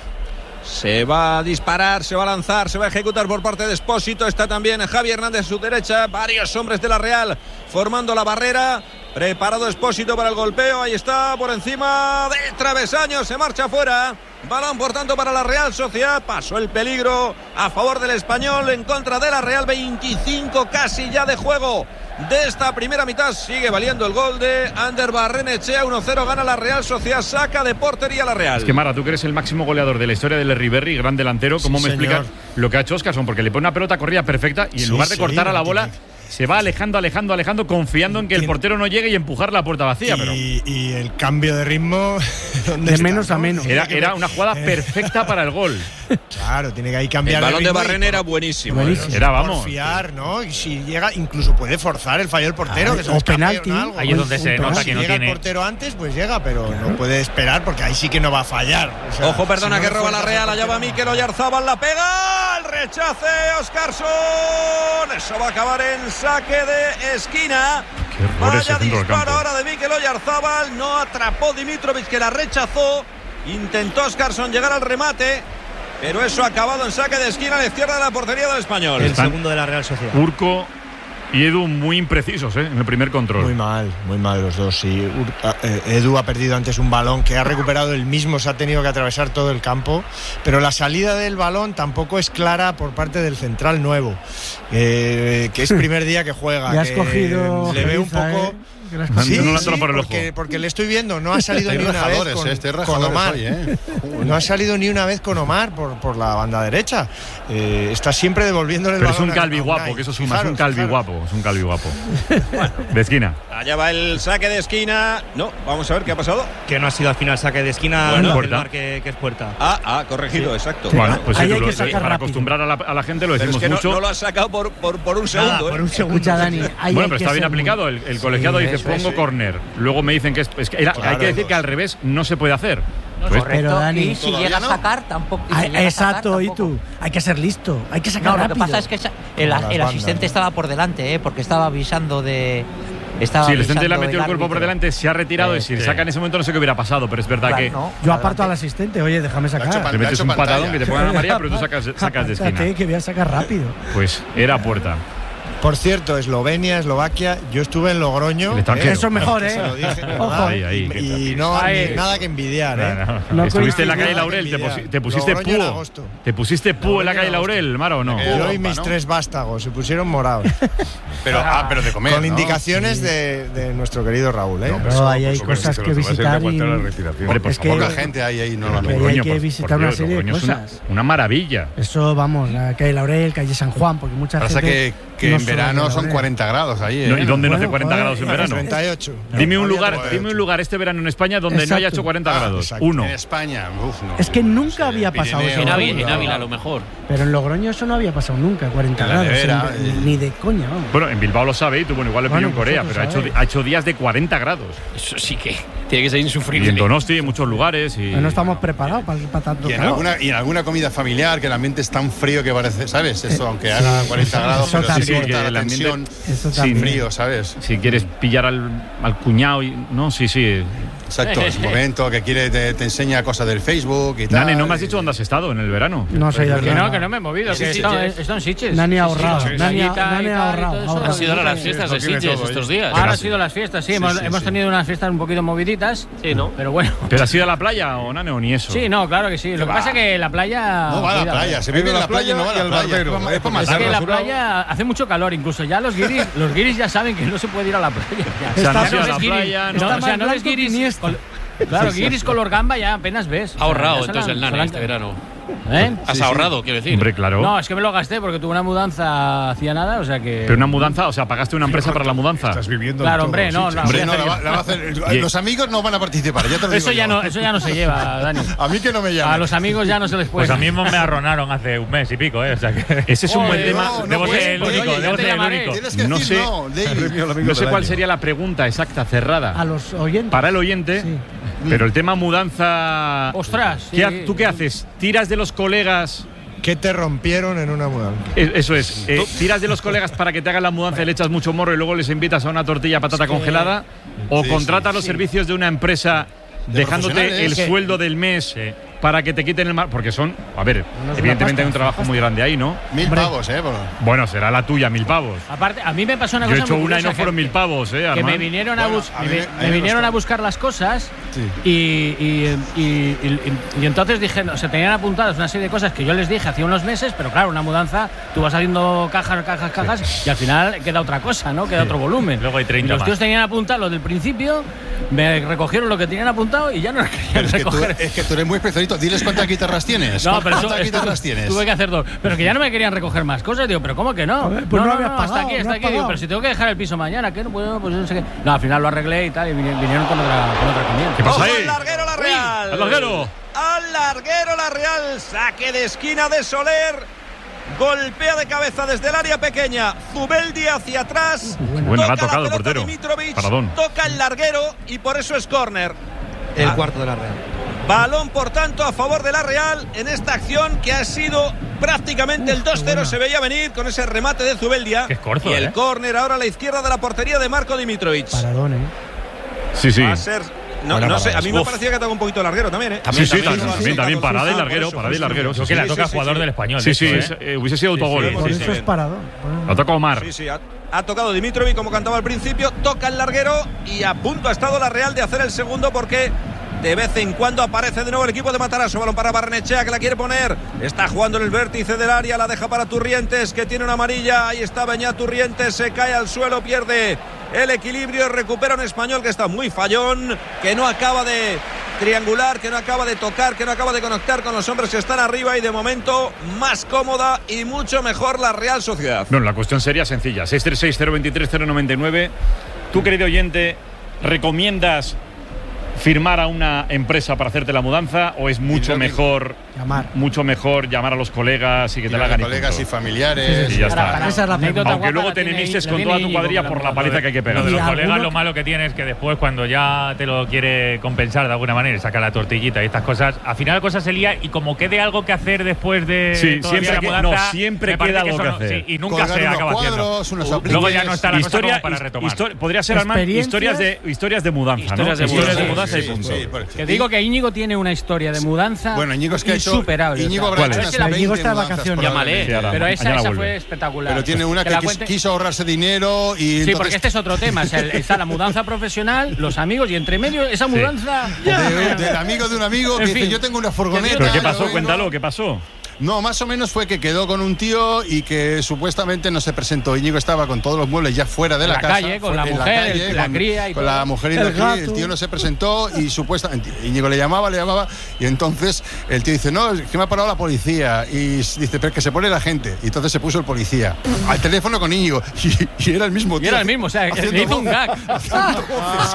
Se va a disparar, se va a lanzar, se va a ejecutar por parte de Espósito. Está también Javi Hernández a su derecha. Varios hombres de la Real formando la barrera. Preparado Espósito para el golpeo. Ahí está, por encima del travesaño. Se marcha fuera. Balón, por tanto, para la Real Sociedad. Pasó el peligro a favor del Español en contra de la Real. veinticinco casi ya de juego de esta primera mitad. Sigue valiendo el gol de Ander Barrenechea. uno cero gana la Real Sociedad. Saca de portería la Real. Es que Mara, tú que eres el máximo goleador de la historia del Riverri, gran delantero, ¿cómo Sí, me señor. explicas lo que ha hecho Oscarson? Porque le pone una pelota corrida perfecta y en Sí, lugar de sí, cortar a la tiene- bola, se va alejando, alejando, alejando, confiando en que el Tiene- portero no llegue y empujar la puerta vacía. Pero Y, y el cambio de ritmo. ¿dónde De está, menos a no? menos. era, era una jugada perfecta para el gol. Claro, tiene que ahí El cambiar balón de ritmo y Barren por- era buenísimo. Buenísimo. ¿eh? Era, vamos. Porfiar, ¿no? Y si llega, incluso puede forzar el fallo del portero. Ah, que se o le escape penalti. o algo. Ahí es donde Un se penalti. nota Si que no llega tiene. el portero antes, pues llega, pero no puede esperar porque ahí sí que no va a fallar. O sea, Ojo, perdona si no que le roba la fuerzas Real. al Allá va portero- Mikel Oyarzabal, la pega. El rechace, Oscarson. Eso va a acabar en saque de esquina. Vaya disparo ahora de Mikel Oyarzábal. No atrapó Dimitrovic, que la rechazó. Intentó Oscarson llegar al remate, pero eso ha acabado en saque de esquina a la izquierda de la portería del Español. El segundo de la Real Sociedad. Urco y Edu muy imprecisos, ¿eh? En el primer control. Muy mal, muy mal los dos. Sí. Edu ha perdido antes un balón que ha recuperado él mismo, se ha tenido que atravesar todo el campo, pero la salida del balón tampoco es clara por parte del central nuevo, eh, que es primer día que juega. Ya has cogido le ve un poco... ¿eh? Sí, no sí, por porque, porque le estoy viendo, no ha salido ni una vez con, este con Omar. Hoy, ¿eh? No ha salido ni una vez con Omar por, por la banda derecha. Eh, está siempre devolviéndole el Pero balón. es un calvi guapo, que eso suma, fijaros, es un calvi fijaros. guapo, es un calvi guapo. Bueno, de esquina. Allá va el saque de esquina. No, vamos a ver qué ha pasado. Que no ha sido al final saque de esquina, bueno, el mar que, que es puerta. Ah, ah, corregido, sí. Exacto. Bueno, pues ahí sí, hay lo, que sacar para rápido. acostumbrar a la, a la gente lo decimos pero es que mucho. No, no lo ha sacado por, por, por un segundo. Nada, ¿eh? por un segundo. Escucha, Dani, ahí bueno, hay pero que está bien ser aplicado. muy... El, el colegiado sí, dice eso, pongo sí. córner. Luego me dicen que es, es que era, claro, hay que decir no. que al revés no se puede hacer. Pues, Correcto, pero Dani. y si llega a sacar, tampoco. Y si Ah, llega a exacto, sacar, y tú. Hay que ser listo, hay que sacar No, lo rápido. que pasa es que esa- el, Como las el bandas, asistente ¿no? estaba por delante, ¿eh? Porque estaba avisando de. Estaba Sí, el asistente le ha avisando metido el del cuerpo por árbitro. delante, se ha retirado y si le Sí. saca en ese momento no sé qué hubiera pasado, pero es verdad Claro, que no, Yo adelante. aparto al asistente, oye, déjame sacar. te metes un pantalla. patadón que te pongan a María, pero tú sacas, sacas de esquina. Apártate, que voy a sacar rápido. Pues era puerta. Por cierto, Eslovenia, Eslovaquia, yo estuve en Logroño. El extranjero. Eso es mejor, Se lo ¿eh? dije, Ojo. ¿verdad? Ahí, ahí, que y no, Ahí. ni- nada que envidiar, ¿eh? No, no, no. No Estuviste en la coincide. calle Laurel, te, posi- te pusiste Logroño en púo. agosto. ¿Te pusiste púo en la Logroño calle en agosto. Laurel, Mara, o no? Eh, Yo Europa, y mis ¿no? tres vástagos se pusieron morados. Pero, ah, pero de comer, Con ¿no? indicaciones de, de nuestro querido Raúl, ¿eh? Pero ahí hay cosas que visitar y... Hombre, por Es que- favor. Poca gente hay ahí que normalmente. hay Logroño, que por- visitar por una Dios, serie de Logroño es una- cosas. Una maravilla. Eso, vamos, la calle Laurel, calle San Juan, porque mucha Pasa gente... que, que no en solo verano calle son Laurel. cuarenta grados ahí, ¿eh? No, ¿y dónde no hace Bueno, cuarenta joder, grados en verano? treinta y ocho. Dime un No, lugar, treinta y ocho. dime un lugar este verano en España donde no haya Exacto. hecho cuarenta Ah, grados. exacto. Uno. En España, uf, no. Es que nunca había pasado Pirineo, eso. En Ávila, Logroño. en Ávila a lo mejor. Pero en Logroño eso no había pasado nunca, cuarenta En la grados. nevera, en- eh. Ni de coña, vamos. Bueno, en Bilbao lo sabe y tú, bueno, igual lo pilló Bueno, en Corea, vosotros pero ha hecho, sabéis. ha hecho días de cuarenta grados. Eso sí que tiene que ser Y insufrible. en Donosti, en muchos lugares. Y... No estamos preparados para, para tanto Y en, calor. alguna, y en alguna comida familiar que el ambiente es tan frío que parece, ¿sabes? Eso, aunque haga cuarenta grados, eso pero sí también. corta Que el la ambiente- tensión Eso sin también. frío, ¿sabes? Si quieres pillar al, al cuñado y. No, sí, sí. Exacto, es un momento que quiere te, te enseña cosas del Facebook y tal. Nani, no me has dicho dónde has estado en el verano. No sé ya Que no, que no me he movido, Sí, que sí, esto, sí. esto en Sitges. Nani ha Sí, sí, ahorrado, sí, Nani ha- Sayita y Nani ha tal, y ahorrado, todo eso. ahorrado. Han sido ahora las Sí, fiestas de esto tiene Sitges todo estos ahí. días. Ahora han sido las fiestas, sí, hemos, sí, hemos sí. tenido unas fiestas un poquito moviditas. Sí, ¿no? Pero bueno. ¿Pero has ido a la playa o Nani o ni eso? Sí, no, claro que sí. Lo que pasa es que la playa. No va a la cuidado. playa, se vive en la playa y no va a la playa. Es para- es para Es que matarlo. la playa hace mucho calor, incluso ya los guiris, los guiris ya saben que no se puede ir a la playa. Ya. O sea, no has ido a ves la guiris- playa, no, no. o sea, no ves guiris. col- Claro, guiris color gamba ya apenas ves. Ha ahorrado Ya se la- entonces el se Nani la- este verano. ¿Eh? Has ahorrado, quiero decir. Hombre, claro. No, es que me lo gasté porque tuve una mudanza hacía nada, o sea que. Pero una mudanza, o sea, pagaste una empresa para la mudanza. Estás viviendo Claro, en todo, hombre, no, sí, no. Hombre, voy a no, hacer la va- yo. la va a hacer- Bien. los amigos no van a participar, ya te lo digo Eso ya yo. no, eso ya no se lleva, Dani. A mí que no me llamen. A los amigos ya no se les puede. Pues a mí me arronaron hace un mes y pico, ¿eh? O sea que. Ese es un buen Joder, tema. no, no debo puedes, ser el pues, único, oye, debo ya te ser el llamaré. único. Tienes que No decir sé- no, David. No sé cuál sería la pregunta exacta, cerrada. A los oyentes. Para el oyente, Sí. pero el tema mudanza. Ostras. ¿Qué sí. ha- ¿Tú qué haces? ¿Tiras de los colegas? ¿Qué te rompieron en una mudanza? Eh, Eso es. eh, ¿Tiras de los colegas para que te hagan la mudanza y le echas mucho morro y luego les invitas a una tortilla patata Es que- congelada? ¿O Sí, contratas sí, los sí. servicios de una empresa De dejándote el profesionales. sueldo del mes para que te quiten el mar? Porque son, a ver, una evidentemente pasta, hay un trabajo muy grande ahí, ¿no? Mil Hombre. pavos, ¿eh? Por- Bueno, será la tuya, mil pavos. Aparte, a mí me pasó una Yo he cosa hecho muy una y no curiosa, fueron que- mil pavos, ¿eh, que Armand? me vinieron a, Bueno, bus- a me, mí me- vi- a mí me me vinieron costó. a buscar las cosas Sí. y, y, y, y- y- y entonces dije, o sea, tenían apuntadas una serie de cosas que yo les dije hace unos meses, pero claro, una mudanza, tú vas haciendo cajas, cajas, cajas y al final queda otra cosa, ¿no? Queda otro volumen. Luego hay treinta y los más. tíos tenían apuntado lo del principio, me recogieron lo que tenían apuntado y ya no lo querían Pero es que, tú, recoger. es que tú eres muy especialito. Diles cuántas guitarras tienes. No, pero eso, ¿Cuántas esto- guitarras tienes? tuve que hacer dos. Pero que ya no me querían recoger más cosas. Digo, pero ¿cómo que no? A ver, pues no habías hasta pagado, aquí, no hasta has aquí. Digo, pagado. pero si tengo que dejar el piso mañana, ¿qué? No, pues, pues no sé qué. No, al final lo arreglé y tal, y vine- vinieron con otra, con otra encomienda. ¿Qué pasa Ojo ahí? al larguero la Real. ¡Al larguero! Al larguero la Real. Saque de esquina de Soler. Golpea de cabeza desde el área pequeña. Zubeldi hacia atrás. Bueno, la ha Toca tocado el pelota portero. Dimitrovic, Paradón. toca el larguero y por eso es córner. El Ah. cuarto de la Real. Balón, por tanto, a favor de la Real en esta acción que ha sido prácticamente el dos cero. Se veía venir con ese remate de Zubeldia. Qué corto, y el ¿eh? córner ahora a la izquierda de la portería de Marco Dimitrovic. Paradón, ¿eh? Sí, sí. Va a ser... No, Buena no sé, a mí me Uf. parecía que estaba un poquito larguero también, ¿eh? Sí, sí, también, también, también parada y larguero, parada y larguero. Creo que la toca jugador del Español. Sí, sí, de es- hecho, ¿eh? eh, hubiese sido autogol. Por eso es paradón. Lo toca Omar. Sí, sí, ha, ha tocado Dimitrovic como cantaba al principio, toca el larguero y a punto ha estado la Real de hacer el segundo porque de vez en cuando aparece de nuevo el equipo de Matarazzo. Balón para Barrenechea, que la quiere poner. Está jugando en el vértice del área, la deja para Turrientes, que tiene una amarilla. Ahí está Beñat Turrientes, se cae al suelo, pierde el equilibrio, recupera un Español que está muy fallón, que no acaba de triangular, que no acaba de tocar, que no acaba de conectar con los hombres que están arriba, y de momento más cómoda y mucho mejor la Real Sociedad. Bueno, la cuestión sería sencilla. seis tres seis, cero dos tres, cero nueve nueve. Tú, querido oyente, ¿recomiendas firmar a una empresa para hacerte la mudanza o es mucho mejor llamar mucho mejor llamar a los colegas y que te la hagan? colegas y familiares. Y ya Para- está. para esa es la Aunque anécdota luego te enemistes con toda tu cuadrilla por la paliza que hay que pegar. Lo de los Y colegas, alguno- lo malo que tiene es que después, cuando ya te lo quiere compensar de alguna manera, saca la tortillita y estas cosas, al final la cosa se lía y como quede algo que hacer después de Sí, todavía siempre la que- mudanza, no, siempre me parece queda que algo eso que no- hacer. sí, y nunca Colgar se unos acaba cuadros, haciendo. unos Luego ya no está la cosa Historia, como para his- retomar. histori- podría ser, Armand, Experiencias. historias de, historias de mudanza, Historias ¿no? de Historias de mudanza. mudanza y Sí, punto. sí, por- Que digo que Íñigo tiene una historia de mudanza Bueno, Íñigo es que ha hecho- insuperable. Íñigo o sea, habrá hecho a ver unas si la- veinte Íñigo está de mudanzas, vacaciones. probablemente. Llámale. Sí, ahora, pero esa, mañana esa vuelve. fue espectacular. Pero tiene una que, la quis- cuente- quiso ahorrarse dinero y Sí, entonces- porque este es otro tema. O sea, está la mudanza profesional, los amigos y entre medio esa mudanza. de- del amigo de un amigo que En dice, fin. yo tengo una furgoneta. ¿Pero qué yo pasó? vengo- Cuéntalo, ¿qué pasó? No, más o menos fue que quedó con un tío y que supuestamente no se presentó. Íñigo estaba con todos los muebles ya fuera de En la, la casa. calle, con fu- la en mujer, calle, el- la con- cría y Con todo. la mujer y El la cría. gato. El tío no se presentó y supuestamente Íñigo le llamaba, le llamaba y entonces el tío dice, no, es que me ha parado la policía. Y s- dice, pero que se pone la gente. Y entonces se puso el policía al teléfono con Íñigo y, y era el mismo Y tío. era el mismo, o sea, que haciendo le hizo un voces, gag. haciendo voces.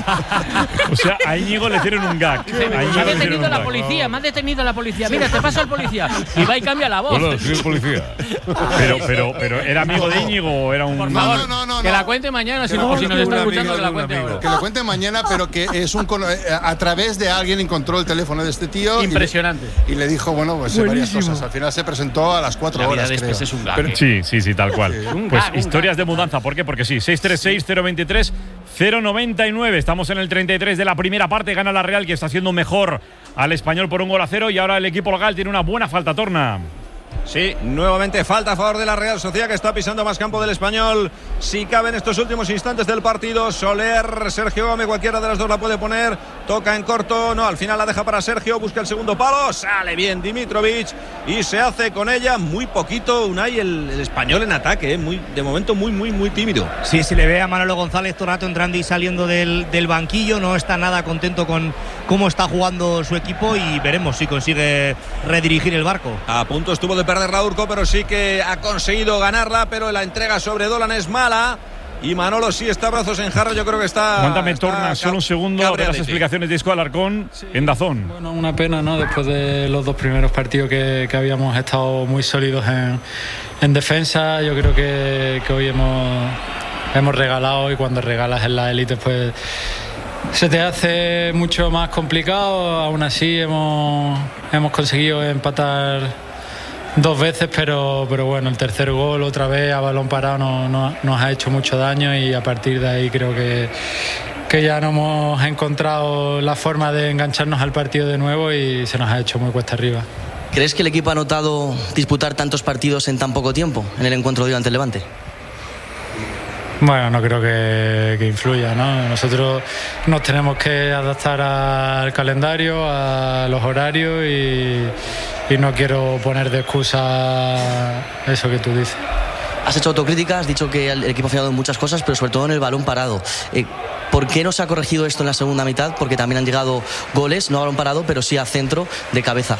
O sea, a Íñigo le hicieron un gag. A Íñigo Me ha le hicieron detenido un la gag. policía, me ha detenido la policía. Mira, te pasa el policía. Y va y cambia la voz. Hola, soy el policía. Pero, pero, pero, ¿era amigo de Íñigo o era un...? Por No, favor, no, no, no, que no. la cuente mañana, si, Que no, lo si nos cuente está un escuchando, amigo que la de un cuente amigo. ahora. Que lo cuente mañana, pero que es un cono- eh, a través de alguien encontró el teléfono de este tío. y le- Impresionante. Y le, dijo, bueno, pues varias Buenísimo. cosas. Al final se presentó a las cuatro La vida horas. después creo. es un gag. Pero- Sí, sí, sí, tal cual. Un Pues gag, un historias de mudanza. ¿Por qué? Porque sí, seis tres seis, cero dos tres, cero nueve nueve. Estamos en el treinta y tres de la primera parte. Gana la Real, que está haciendo mejor al Español por un gol a cero. Y ahora el equipo local tiene una buena falta, Torna. Sí, nuevamente falta a favor de la Real Sociedad, que está pisando más campo del Español. Si cabe en estos últimos instantes del partido, Soler, Sergio Gómez, cualquiera de las dos la puede poner. Toca en corto, no, al final la deja para Sergio, busca el segundo palo, sale bien Dimitrovic y se hace con ella muy poquito. Unai, el, el Español en ataque, ¿eh? muy, de momento muy, muy, muy tímido. Sí, se le ve a Manolo González todo el rato entrando y saliendo del, del banquillo. No está nada contento con cómo está jugando su equipo y veremos si consigue redirigir el barco. A punto estuvo de perder la Urco, pero sí que ha conseguido ganarla, pero la entrega sobre Dolan es mala. Y Manolo sí está brazos en jarra, yo creo que está... Aguántame, está Torna, ca- solo un segundo de las cabreadete. explicaciones de Isco Alarcón en Dazón. Bueno, una pena, ¿no? Después de los dos primeros partidos que, que habíamos estado muy sólidos en, en defensa, yo creo que, que hoy hemos, hemos regalado, y cuando regalas en la élite, pues se te hace mucho más complicado. Aún así hemos, hemos conseguido empatar dos veces, pero, pero bueno, el tercer gol otra vez a balón parado no, no- nos ha hecho mucho daño, y a partir de ahí creo que, que ya no hemos encontrado la forma de engancharnos al partido de nuevo y se nos ha hecho muy cuesta arriba. ¿Crees que el equipo ha notado disputar tantos partidos en tan poco tiempo en el encuentro de hoy ante el Levante? Bueno, no creo que, que influya, ¿no? Nosotros nos tenemos que adaptar al calendario, a los horarios, y, y no quiero poner de excusa eso que tú dices. Has hecho autocrítica, has dicho que el equipo ha fallado en muchas cosas, pero sobre todo en el balón parado. Eh, ¿Por qué no se ha corregido esto en la segunda mitad? Porque también han llegado goles, no a balón parado, pero sí a centro de cabeza.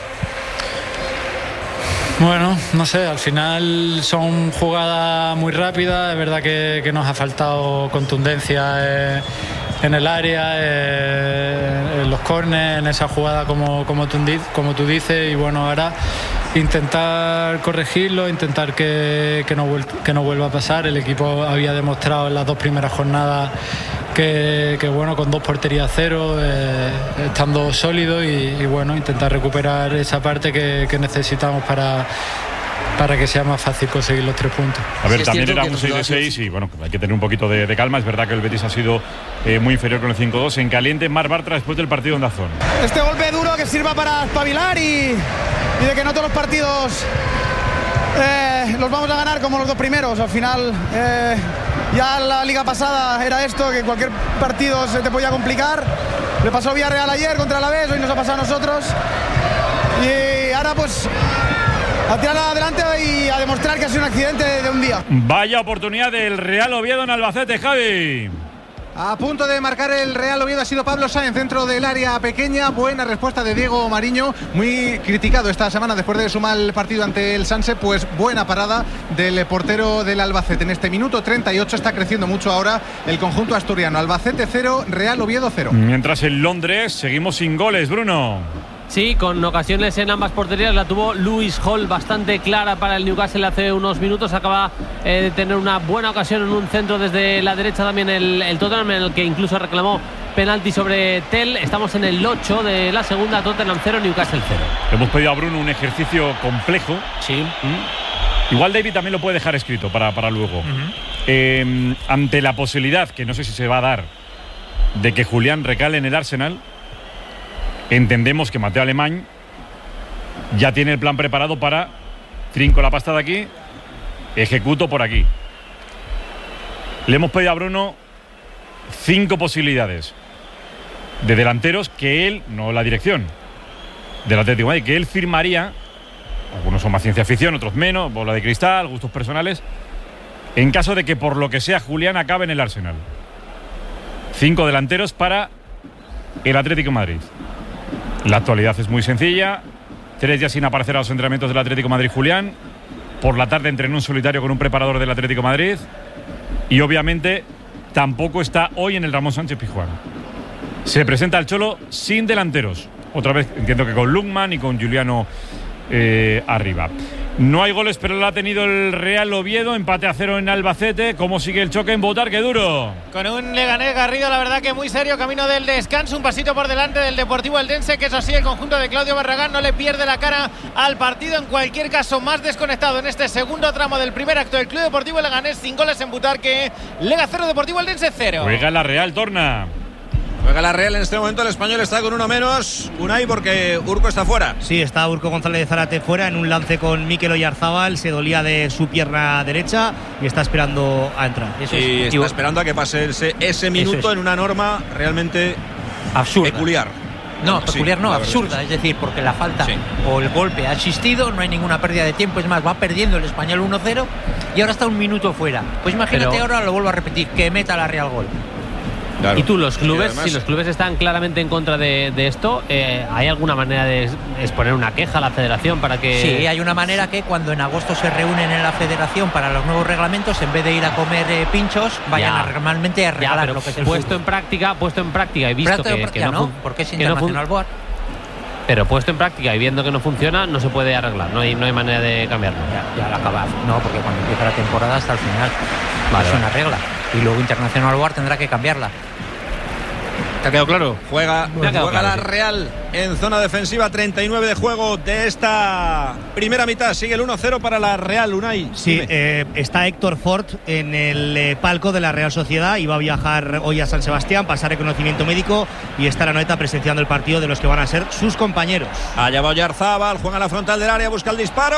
Bueno, no sé, al final son jugadas muy rápidas, es verdad que, que nos ha faltado contundencia eh, en el área, eh, en los córneres, en esa jugada como, como, tú, di- como tú dices, y bueno, ahora intentar corregirlo, intentar que, que, no vuel- que no vuelva a pasar. El equipo había demostrado en las dos primeras jornadas que, que bueno, con dos porterías cero, eh, estando sólido y, y bueno, intentar recuperar esa parte que, que necesitamos para para que sea más fácil conseguir los tres puntos. A ver, sí, también era un seis de seis y bueno, hay que tener un poquito de, de calma. Es verdad que el Betis ha sido eh, muy inferior con el cinco dos. En caliente, Marc Bartra después del partido en Dazón. Este golpe duro que sirva para espabilar y, y de que no todos los partidos eh, los vamos a ganar como los dos primeros. Al final, eh, ya la liga pasada era esto, que cualquier partido se te podía complicar. Le pasó Villarreal ayer contra el Alavés, hoy nos ha pasado a nosotros. Y ahora pues a tirar adelante y a demostrar que ha sido un accidente de un día. Vaya oportunidad del Real Oviedo en Albacete, Javi. A punto de marcar el Real Oviedo ha sido Pablo Sáenz, dentro del área pequeña. Buena respuesta de Diego Mariño, muy criticado esta semana después de su mal partido ante el Sanse. Pues buena parada del portero del Albacete. En este minuto treinta y ocho está creciendo mucho ahora el conjunto asturiano. Albacete cero, Real Oviedo cero. Mientras en Londres seguimos sin goles, Bruno. Sí, con ocasiones en ambas porterías. La tuvo Lewis Hall bastante clara para el Newcastle hace unos minutos. Acaba eh, de tener una buena ocasión en un centro desde la derecha también el, el Tottenham, en el que incluso reclamó penalti sobre Tell. Estamos en el ocho de la segunda. Tottenham cero, Newcastle cero. Hemos pedido a Bruno un ejercicio complejo. Sí. ¿Mm? Igual David también lo puede dejar escrito para, para luego. Uh-huh. eh, ante la posibilidad, que no sé si se va a dar, de que Julián recale en el Arsenal, entendemos que Mateo Alemán ya tiene el plan preparado para trinco la pasta de aquí, ejecuto por aquí. Le hemos pedido a Bruno cinco posibilidades de delanteros que él, no la dirección del Atlético de Madrid, que él firmaría. Algunos son más ciencia ficción, otros menos, bola de cristal, gustos personales, en caso de que por lo que sea Julián acabe en el Arsenal. Cinco delanteros para el Atlético de Madrid. La actualidad es muy sencilla. Tres días sin aparecer a los entrenamientos del Atlético de Madrid Julián. Por la tarde entrenó un solitario con un preparador del Atlético de Madrid. Y obviamente tampoco está hoy en el Ramón Sánchez Pizjuán. Se presenta el Cholo sin delanteros. Otra vez entiendo que con Lukman y con Juliano eh, arriba. No hay goles, pero lo ha tenido el Real Oviedo. Empate a cero en Albacete. ¿Cómo sigue el choque en Botar? ¡Qué duro! Con un Leganés Garrido, la verdad que muy serio, camino del descanso. Un pasito por delante del Deportivo Eldense, que eso sí, el conjunto de Claudio Barragán no le pierde la cara al partido. En cualquier caso, más desconectado en este segundo tramo del primer acto del Club Deportivo Leganés, sin goles en Butarque. Lega cero, Deportivo Eldense cero. Juega la Real, torna. Juega la Real en este momento, el Español está con uno menos, Unai, porque Urco está fuera. Sí, está Urco González de Zárate fuera en un lance con Mikel Oyarzábal, se dolía de su pierna derecha y está esperando a entrar. Eso y es, está esperando a que pase ese, ese minuto es. En una norma realmente absurda. Peculiar. No, peculiar sí, no, absurda, es decir, porque la falta sí. o el golpe ha existido, no hay ninguna pérdida de tiempo, es más, va perdiendo el Español uno cero y ahora está un minuto fuera. Pues imagínate, pero ahora lo vuelvo a repetir, que meta la Real gol. Claro. Y tú, los clubes, además, si los clubes están claramente en contra de, de esto, eh, ¿hay alguna manera de exponer una queja a la federación para que...? Sí, hay una manera que cuando en agosto se reúnen en la federación para los nuevos reglamentos, en vez de ir a comer eh, pinchos, vayan ya. a normalmente a regalar ya, pero lo que es el puesto fútbol. en práctica, puesto en práctica y visto que, práctica, que no, no, porque es internacional no board. Pero puesto en práctica y viendo que no funciona, no se puede arreglar, no hay, no hay manera de cambiarlo. Ya, ya lo acabas, no, porque cuando empieza la temporada hasta el final vale, es una vale. regla y luego internacional board tendrá que cambiarla. ¿Te ha quedado claro? Juega, quedado juega claro, la sí. Real en zona defensiva, treinta y nueve de juego de esta primera mitad. Sigue el uno cero para la Real, Unai. Sí, eh, está Héctor Fort en el eh, palco de la Real Sociedad y va a viajar hoy a San Sebastián, pasar reconocimiento médico y está la Noeta presenciando el partido de los que van a ser sus compañeros. Allá va Oyarzábal, juega a la frontal del área, busca el disparo,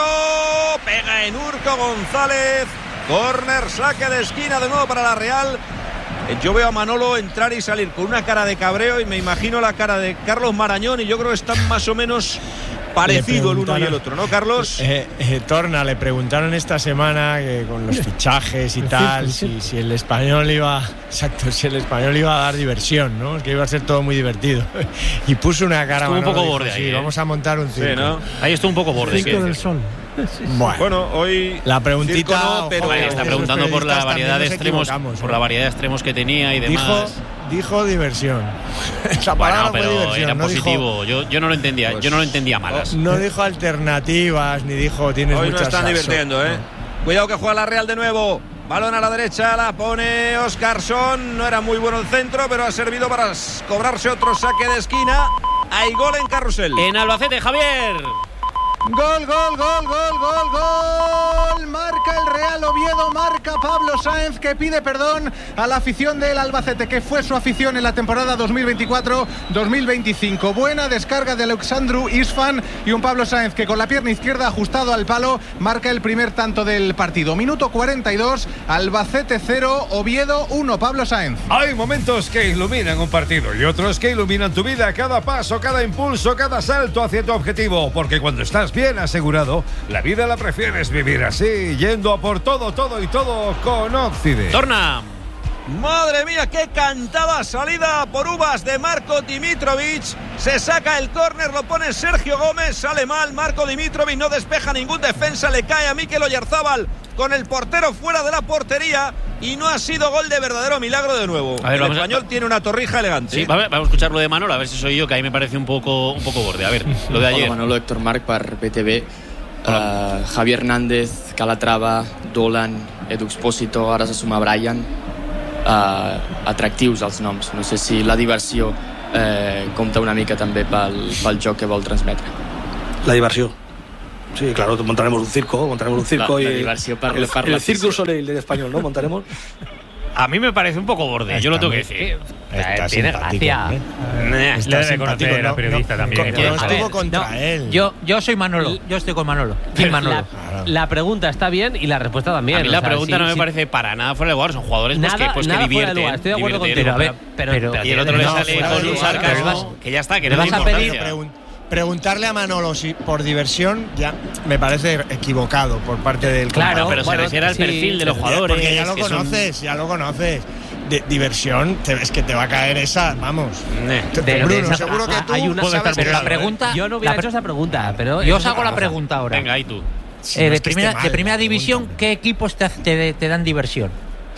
pega en Urco González, córner, saque de esquina de nuevo para la Real. Yo veo a Manolo entrar y salir con una cara de cabreo y me imagino la cara de Carlos Marañón y yo creo que están más o menos parecidos el uno y el otro, ¿no, Carlos? Eh, eh, Torna, le preguntaron esta semana que con los fichajes y tal, si, si el español iba, exacto, si el español iba a dar diversión, ¿no? Que iba a ser todo muy divertido. Y puso una cara. Estuvo un poco dijo, borde sí, ahí, ¿eh? Vamos a montar un circo. Sí, ¿no? Ahí estuvo un poco borde. Circo del Sol. Bueno, bueno, hoy la preguntita, no, pero Hombre, está preguntando por la variedad de extremos, por la variedad de extremos que tenía y demás. Dijo, dijo diversión. Esa bueno, pero diversión, era no positivo. Dijo, yo, yo no lo entendía, pues, yo no lo entendía malas. No dijo alternativas ni dijo tienes hoy muchas. Hoy no están divirtiendo, ¿eh? No. Cuidado que juega la Real de nuevo. Balón a la derecha, la pone Óscarson. No era muy bueno el centro, pero ha servido para cobrarse otro saque de esquina. Hay gol en Carrusel. En Albacete, Javier. Gol, gol, gol, gol, gol, gol. Marca el Real Oviedo, marca Pablo Sáenz, que pide perdón a la afición del Albacete, que fue su afición en la temporada dos mil veinticuatro dos mil veinticinco. Buena descarga de Alexandru Isfan y un Pablo Sáenz que con la pierna izquierda ajustado al palo marca el primer tanto del partido. Minuto cuarenta y dos, Albacete cero, Oviedo uno. Pablo Sáenz. Hay momentos que iluminan un partido y otros que iluminan tu vida, cada paso, cada impulso, cada salto hacia tu objetivo, porque cuando estás bien asegurado, la vida la prefieres vivir así, yendo a por todo, todo y todo con Occident. Torna. Madre mía, qué cantada salida por uvas de Marco Dimitrovic. Se saca el córner, lo pone Sergio Gómez, sale mal. Marco Dimitrovic no despeja ningún defensa, le cae a Mikel Oyarzábal con el portero fuera de la portería y no ha sido gol de verdadero milagro de nuevo. A ver, el vamos español a... tiene una torrija elegante. Sí, vamos a escuchar lo de Manolo, a ver si soy yo, que ahí me parece un poco, un poco borde. A ver, lo de ayer. Hola, Manolo, Héctor Marc per B T V. Uh, Javier Hernández, Calatrava, Dolan, Edu Expósito, ara se suma Brian. Uh, atractius els noms. No sé si la diversió eh, compta una mica també pel, pel joc que vol transmetre. La diversió. Sí, claro, montaremos un circo, montaremos un circo la, y la diversió per, el, per el Circus Soleil del español, ¿no? Montaremos. A mí me parece un poco borde, Está yo lo tengo que muy, decir. está Tiene gracia. Le debe conocer a periodista no, también. No, no estuvo ver, contra no, él. Yo, yo soy Manolo, yo estoy con Manolo. ¿Quién Manolo? La, la pregunta está bien y la respuesta también. A mí la o sea, pregunta sí, no me sí. parece para nada fuera de lugar. Son jugadores pues, Nada, que, pues, que nada fuera de divierten. lugar, estoy de acuerdo divierten, contigo. pero, Pero, pero, pero, y el otro le no, sale fuera con de un lugar, sarcasmo que ya está, que le no vas tiene a pedir importancia. pregun- preguntarle a Manolo si por diversión ya me parece equivocado por parte del Claro, compañero. pero se refiere al perfil de los jugadores. Porque ya lo que son- conoces, ya lo conoces. De, diversión, te, es que te va a caer esa, vamos. Te- De- Bruno, de esa- seguro que tú hay una- sabes pero que la sí, pregunta, ¿eh? yo no hubiera la hecho esa pregunta, pero Yo es os hago otra la cosa. pregunta ahora. Venga, ahí tú. Si Eh, no de, es que primera, esté mal, de primera la división, pregunta. ¿qué equipos te, te, te dan diversión?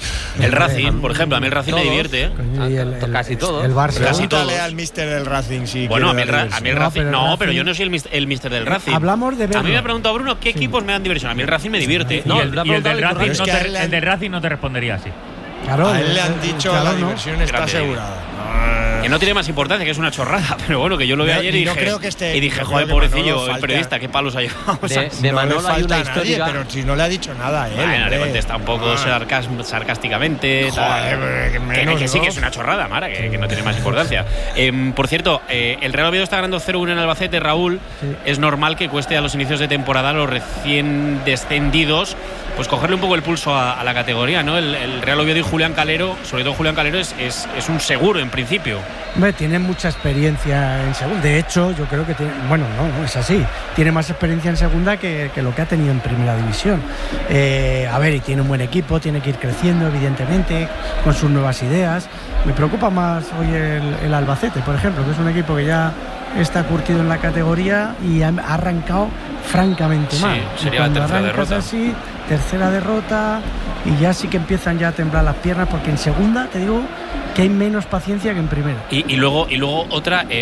El Racing, por ejemplo, a mí el Racing me Todos. divierte, ¿eh? Y el, el- Casi todo. El Barça. Casi Pregúntale todos. al mister del Racing si Bueno, a mí quiere el, dar Ra- a mí el diversión. No, Racing. pero el No, Racing- pero yo no soy el, mis- el mister del Racing. Hablamos de A mí me verlo. ha preguntado Bruno qué equipos me dan diversión. A mí el Racing me divierte. No, y el, lo ha y el del preguntado Racing, Pero es no que te, a él le han- el del Racing no te respondería así. Claro, A él le el- han el- dicho claro, la no. diversión está Grande. asegurada. Que no tiene más importancia, que es una chorrada. Pero bueno, que yo lo vi No, ayer y y no dije, creo que esté- y dije no joder, creo que pobrecillo, Manolo el falta- periodista, qué palos ha llevado. De, ¿sabes? de no Manolo le hay falta una a nadie, histórica. pero si no le ha dicho nada a él. Bueno, le hombre. contesta un poco Ah. sarcas- sarcásticamente. tal. Joder, que que, menos, que sí, ¿no? que es una chorrada, Mara, que, que no tiene más importancia. Eh, por cierto, eh, el Real Oviedo está ganando cero uno en Albacete, Raúl. Es normal que cueste a los inicios de temporada a los recién descendidos pues cogerle un poco el pulso a, a la categoría, ¿no? El, el Real Oviedo y Julián Calero, sobre todo Julián Calero, es, es, es un seguro en principio. Hombre, tiene mucha experiencia en segunda. De hecho, yo creo que tiene. Bueno, no, no es así. Tiene más experiencia en segunda que, que lo que ha tenido en primera división. Eh, a ver, y tiene un buen equipo, tiene que ir creciendo, evidentemente, con sus nuevas ideas. Me preocupa más hoy el, el Albacete, por ejemplo, que es un equipo que ya está curtido en la categoría y ha ha arrancado francamente Sí, mal. Y sería la cuando tercera arrancas derrota. así, tercera derrota, y ya sí que empiezan ya a temblar las piernas, porque en segunda, te digo, que hay menos paciencia que en primera. Y, y luego y luego otra, eh,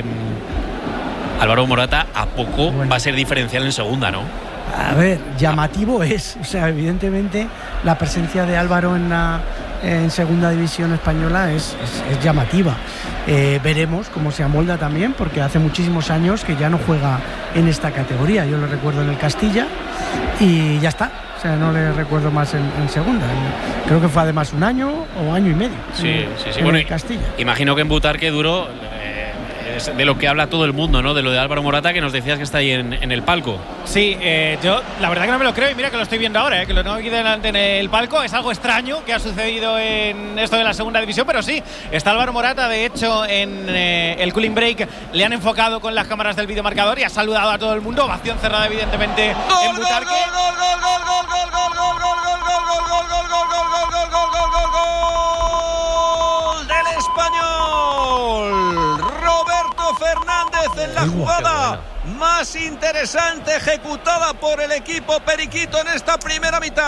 Álvaro Morata a poco Bueno. va a ser diferencial en segunda, ¿no? A ver, llamativo es, o sea, evidentemente la presencia de Álvaro en la en segunda división española es, es, es llamativa. Eh, veremos cómo se amolda también, porque hace muchísimos años que ya no juega en esta categoría. Yo lo recuerdo en el Castilla y ya está. O sea, no le recuerdo más en, en segunda. Creo que fue además un año o año y medio. Sí, en, sí, sí. en Bueno, el Castilla. imagino que en Butarque duro eh, es de lo que habla todo el mundo, ¿no? De lo de Álvaro Morata, que nos decías que está ahí en, en el palco. Sí, eh, yo la verdad que no me lo creo y mira que lo estoy viendo ahora, eh, que lo tengo aquí delante en el palco. Es algo extraño que ha sucedido en esto de la segunda división, pero sí, está Álvaro Morata. De hecho, en eh, el cooling break le han enfocado con las cámaras del videomarcador y ha saludado a todo el mundo. Ovación cerrada, evidentemente, en Butarque. ¡Gol del Español! Roberto Fernández en la jugada más interesante ejecutada por el equipo periquito en esta primera mitad.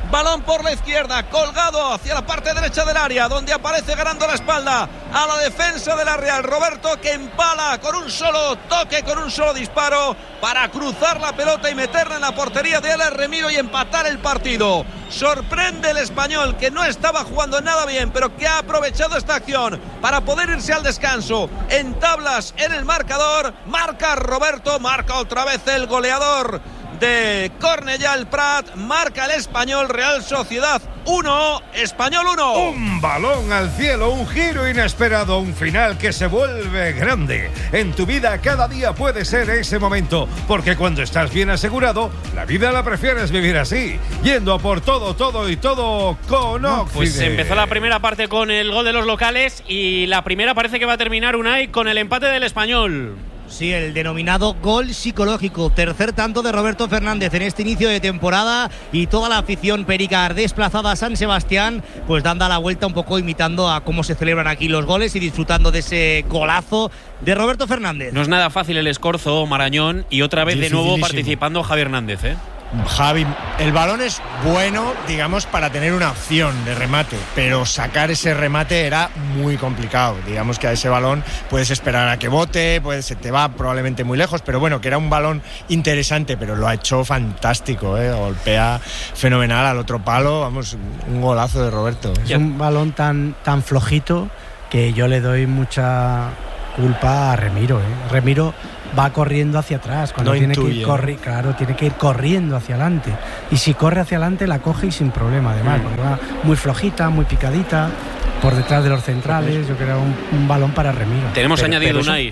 balón por la izquierda, colgado hacia la parte derecha del área, donde aparece ganando la espalda a la defensa de la Real. Roberto, que empala con un solo toque, con un solo disparo, para cruzar la pelota y meterla en la portería de Alex Remiro y empatar el partido. Sorprende el español, que no estaba jugando nada bien, pero que ha aprovechado esta acción para poder irse al descanso en tablas en el marcador. Marca Roberto, marca otra vez el goleador de Cornellà el Prat, marca el Español. Real Sociedad uno, Español uno. Un balón al cielo, un giro inesperado, un final que se vuelve grande. En tu vida cada día puede ser ese momento, porque cuando estás bien asegurado, la vida la prefieres vivir así, yendo a por todo, todo y todo con Oxide. Pues empezó la primera parte con el gol de los locales y la primera parece que va a terminar, Unai, con el empate del Español. Sí, el denominado gol psicológico. Tercer tanto de Roberto Fernández en este inicio de temporada, y toda la afición pericar desplazada a San Sebastián, pues dando la vuelta un poco, imitando a cómo se celebran aquí los goles y disfrutando de ese golazo de Roberto Fernández. No es nada fácil el escorzo, Marañón, y otra vez de nuevo participando Javi Hernández, ¿eh? Javi, el balón es bueno, digamos, para tener una opción de remate, pero sacar ese remate era muy complicado. Digamos que a ese balón puedes esperar a que bote, pues se te va probablemente muy lejos, pero bueno, que era un balón interesante, pero lo ha hecho fantástico, ¿eh? Golpea fenomenal al otro palo, vamos, un golazo de Roberto. Es un balón tan, tan flojito que yo le doy mucha culpa a Remiro, ¿eh? Remiro va corriendo hacia atrás cuando no tiene intuye, que ir corri- ¿no? claro, tiene que ir corriendo hacia adelante, y si corre hacia adelante la coge y sin problema, además, mm. porque va muy flojita, muy picadita por detrás de los centrales. Yo creo que era un, un balón para Remiro. Tenemos pero, añadido pero Unai.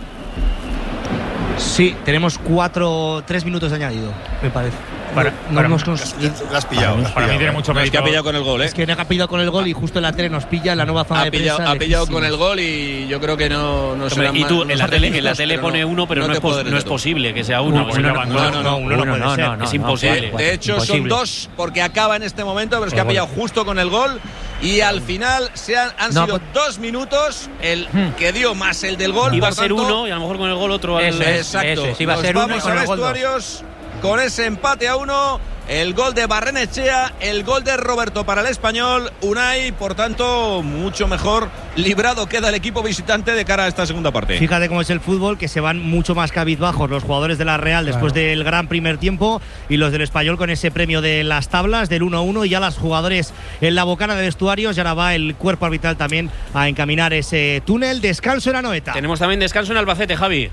Sí, tenemos cuatro, tres minutos de añadido, me parece. Para, no, para, no hemos cons- La has pillado. Para, para mí tiene mucho No, es mérito. que ha pillado con el gol, ¿eh? Es que no ha pillado con el gol y justo en la tele nos pilla en la nueva zona Ha de pillado, prensa. ha pillado lejísimo. con el gol y yo creo que no, no será Hombre, y más- tú, no en la será tele, en la menos, tele pero pone no- uno, pero no, no es, te puedo pos- decir no es tú. posible que sea uno. No, pues no, no, no, no, no, no, uno no puede ser. es imposible. De, de hecho, son Imposible. dos, porque acaba en este momento, pero es que ha pillado justo con el gol. Y al final se han, han No, sido pues- dos minutos el que dio más el del gol. Iba a por ser tanto, uno y a lo mejor con el gol otro. al- Eso es. Exacto. Eso, iba a Nos ser uno y vamos con a el gol dos. vestuarios con ese empate a uno. El gol de Barrenechea, el gol de Roberto para el Español. Unai, por tanto, mucho mejor librado queda el equipo visitante de cara a esta segunda parte. Fíjate cómo es el fútbol, que se van mucho más cabizbajos los jugadores de la Real después Claro. del gran primer tiempo, y los del Español con ese premio de las tablas del uno a uno, y ya los jugadores en la bocana de vestuarios, y ahora va el cuerpo arbitral también a encaminar ese túnel. Descanso en Anoeta. Tenemos también descanso en Albacete, Javi.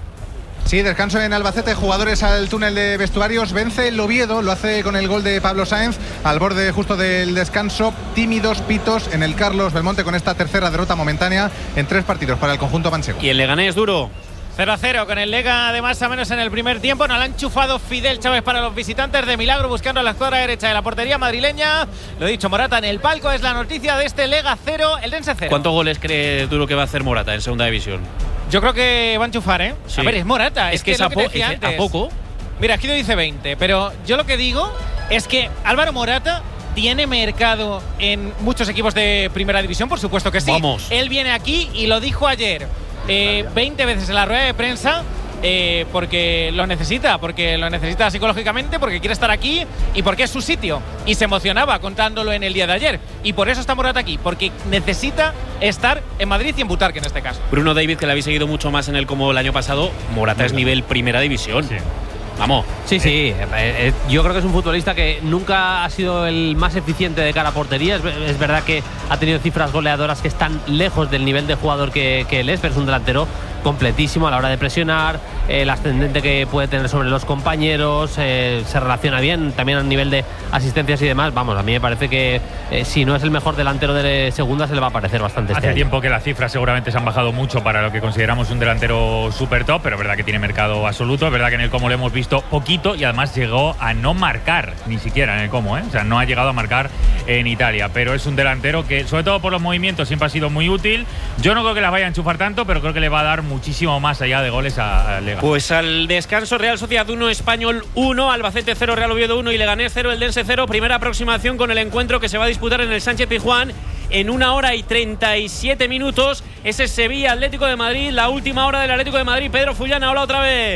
Sí, descanso en Albacete, jugadores al túnel de vestuarios. Vence el Oviedo, lo hace con el gol de Pablo Sáenz al borde justo del descanso. Tímidos pitos en el Carlos Belmonte con esta tercera derrota momentánea en tres partidos para el conjunto manchego. Y el Leganés duro. cero a cero con el Lega, de más a menos en el primer tiempo. Nos la ha enchufado Fidel Chávez para los visitantes, de milagro buscando a la escuadra derecha de la portería madrileña. Lo he dicho, Morata en el palco, es la noticia de este Lega cero, el Dense cero. ¿Cuántos goles cree Duro que va a hacer Morata en segunda división? Yo creo que va a enchufar, ¿eh? Sí. A ver, es Morata. Es Es, que es lo a que po- te decía es que a antes. poco. Mira, aquí lo dice veinte, pero yo lo que digo es que Álvaro Morata tiene mercado en muchos equipos de primera división, por supuesto que sí. Vamos. Él viene aquí y lo dijo ayer eh, veinte veces en la rueda de prensa. Eh, porque lo necesita, porque lo necesita psicológicamente, porque quiere estar aquí y porque es su sitio. Y se emocionaba contándolo en el día de ayer. Y por eso está Morata aquí, porque necesita estar en Madrid y en Butarque en este caso. Bruno David, que le habéis seguido mucho más en el como el año pasado, Morata es nivel primera división. Vamos. Sí, sí. Eh, eh, yo creo que es un futbolista que nunca ha sido el más eficiente de cara a portería. Es, es verdad que ha tenido cifras goleadoras que están lejos del nivel de jugador que, que él es, pero es un delantero completísimo a la hora de presionar, eh, el ascendente que puede tener sobre los compañeros, eh, se relaciona bien también a nivel de asistencias y demás. Vamos, a mí me parece que eh, si no es el mejor delantero de segunda, se le va a parecer bastante este Hace año. tiempo que las cifras seguramente se han bajado mucho para lo que consideramos un delantero super top, pero es verdad que tiene mercado absoluto. Es verdad que en el Como lo hemos visto poquito y además llegó a no marcar ni siquiera en el Como, ¿eh? O sea, no ha llegado a marcar en Italia, pero es un delantero que, sobre todo por los movimientos, siempre ha sido muy útil. Yo no creo que las vaya a enchufar tanto, pero creo que le va a dar muchísimo más allá de goles a, a Lega. Pues al descanso, Real Sociedad uno, Español uno, Albacete cero, Real Oviedo uno y Leganés cero, el Dense cero. Primera aproximación con el encuentro que se va a disputar en el Sánchez Pizjuán en una hora y treinta y siete minutos. Ese es Sevilla Atlético de Madrid, la última hora del Atlético de Madrid. Pedro Fullana, hola otra vez.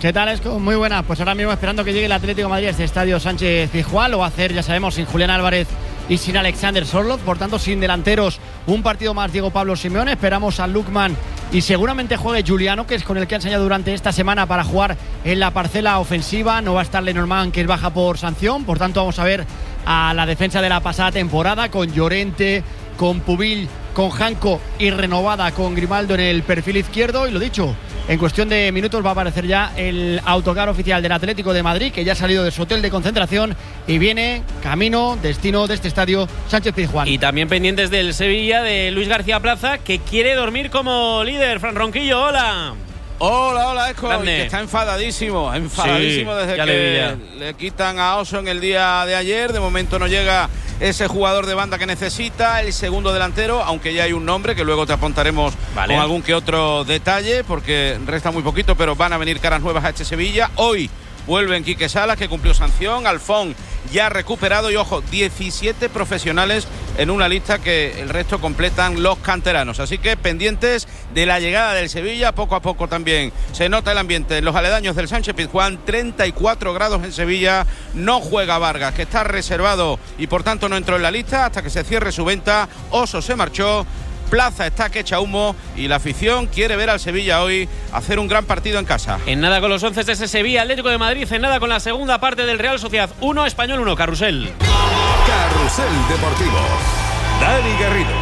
¿Qué tal, Esco? Muy buenas. Pues ahora mismo esperando que llegue el Atlético de Madrid a este estadio Sánchez Pizjuán. Lo va a hacer, ya sabemos, sin Julián Álvarez y sin Alexander Sorloth. Por tanto, sin delanteros, un partido más Diego Pablo Simeone. Esperamos a Lukman y seguramente juegue Giuliano, que es con el que ha enseñado durante esta semana para jugar en la parcela ofensiva. No va a estar Lenormand, que es baja por sanción. Por tanto, vamos a ver a la defensa de la pasada temporada con Llorente, con Pubil, con Janko y renovada con Grimaldo en el perfil izquierdo. Y lo dicho, en cuestión de minutos va a aparecer ya el autocar oficial del Atlético de Madrid, que ya ha salido de su hotel de concentración y viene camino, destino de este estadio Sánchez Pizjuán. Y también pendientes del Sevilla de Luis García Plaza, que quiere dormir como líder. Fran Ronquillo, hola. Hola, hola, Esco, que está enfadadísimo, enfadadísimo sí, desde que le, le quitan a Oso en el día de ayer. De momento no llega ese jugador de banda que necesita, el segundo delantero, aunque ya hay un nombre que luego te apuntaremos vale. con algún que otro detalle, porque resta muy poquito, pero van a venir caras nuevas a este Sevilla. Hoy vuelven Quique Salas, que cumplió sanción, Alfón ya recuperado y, ojo, diecisiete profesionales en una lista que el resto completan los canteranos. Así que pendientes de la llegada del Sevilla. Poco a poco también se nota el ambiente en los aledaños del Sánchez Pizjuán. treinta y cuatro grados en Sevilla. No juega Vargas, que está reservado y por tanto no entró en la lista hasta que se cierre su venta. Oso se marchó. Plaza está que echa humo y la afición quiere ver al Sevilla hoy hacer un gran partido en casa. En nada con los once de ese Sevilla, Atlético de Madrid, en nada con la segunda parte del Real Sociedad uno, Español uno, Carrusel. Carrusel Deportivo. Dani Garrido.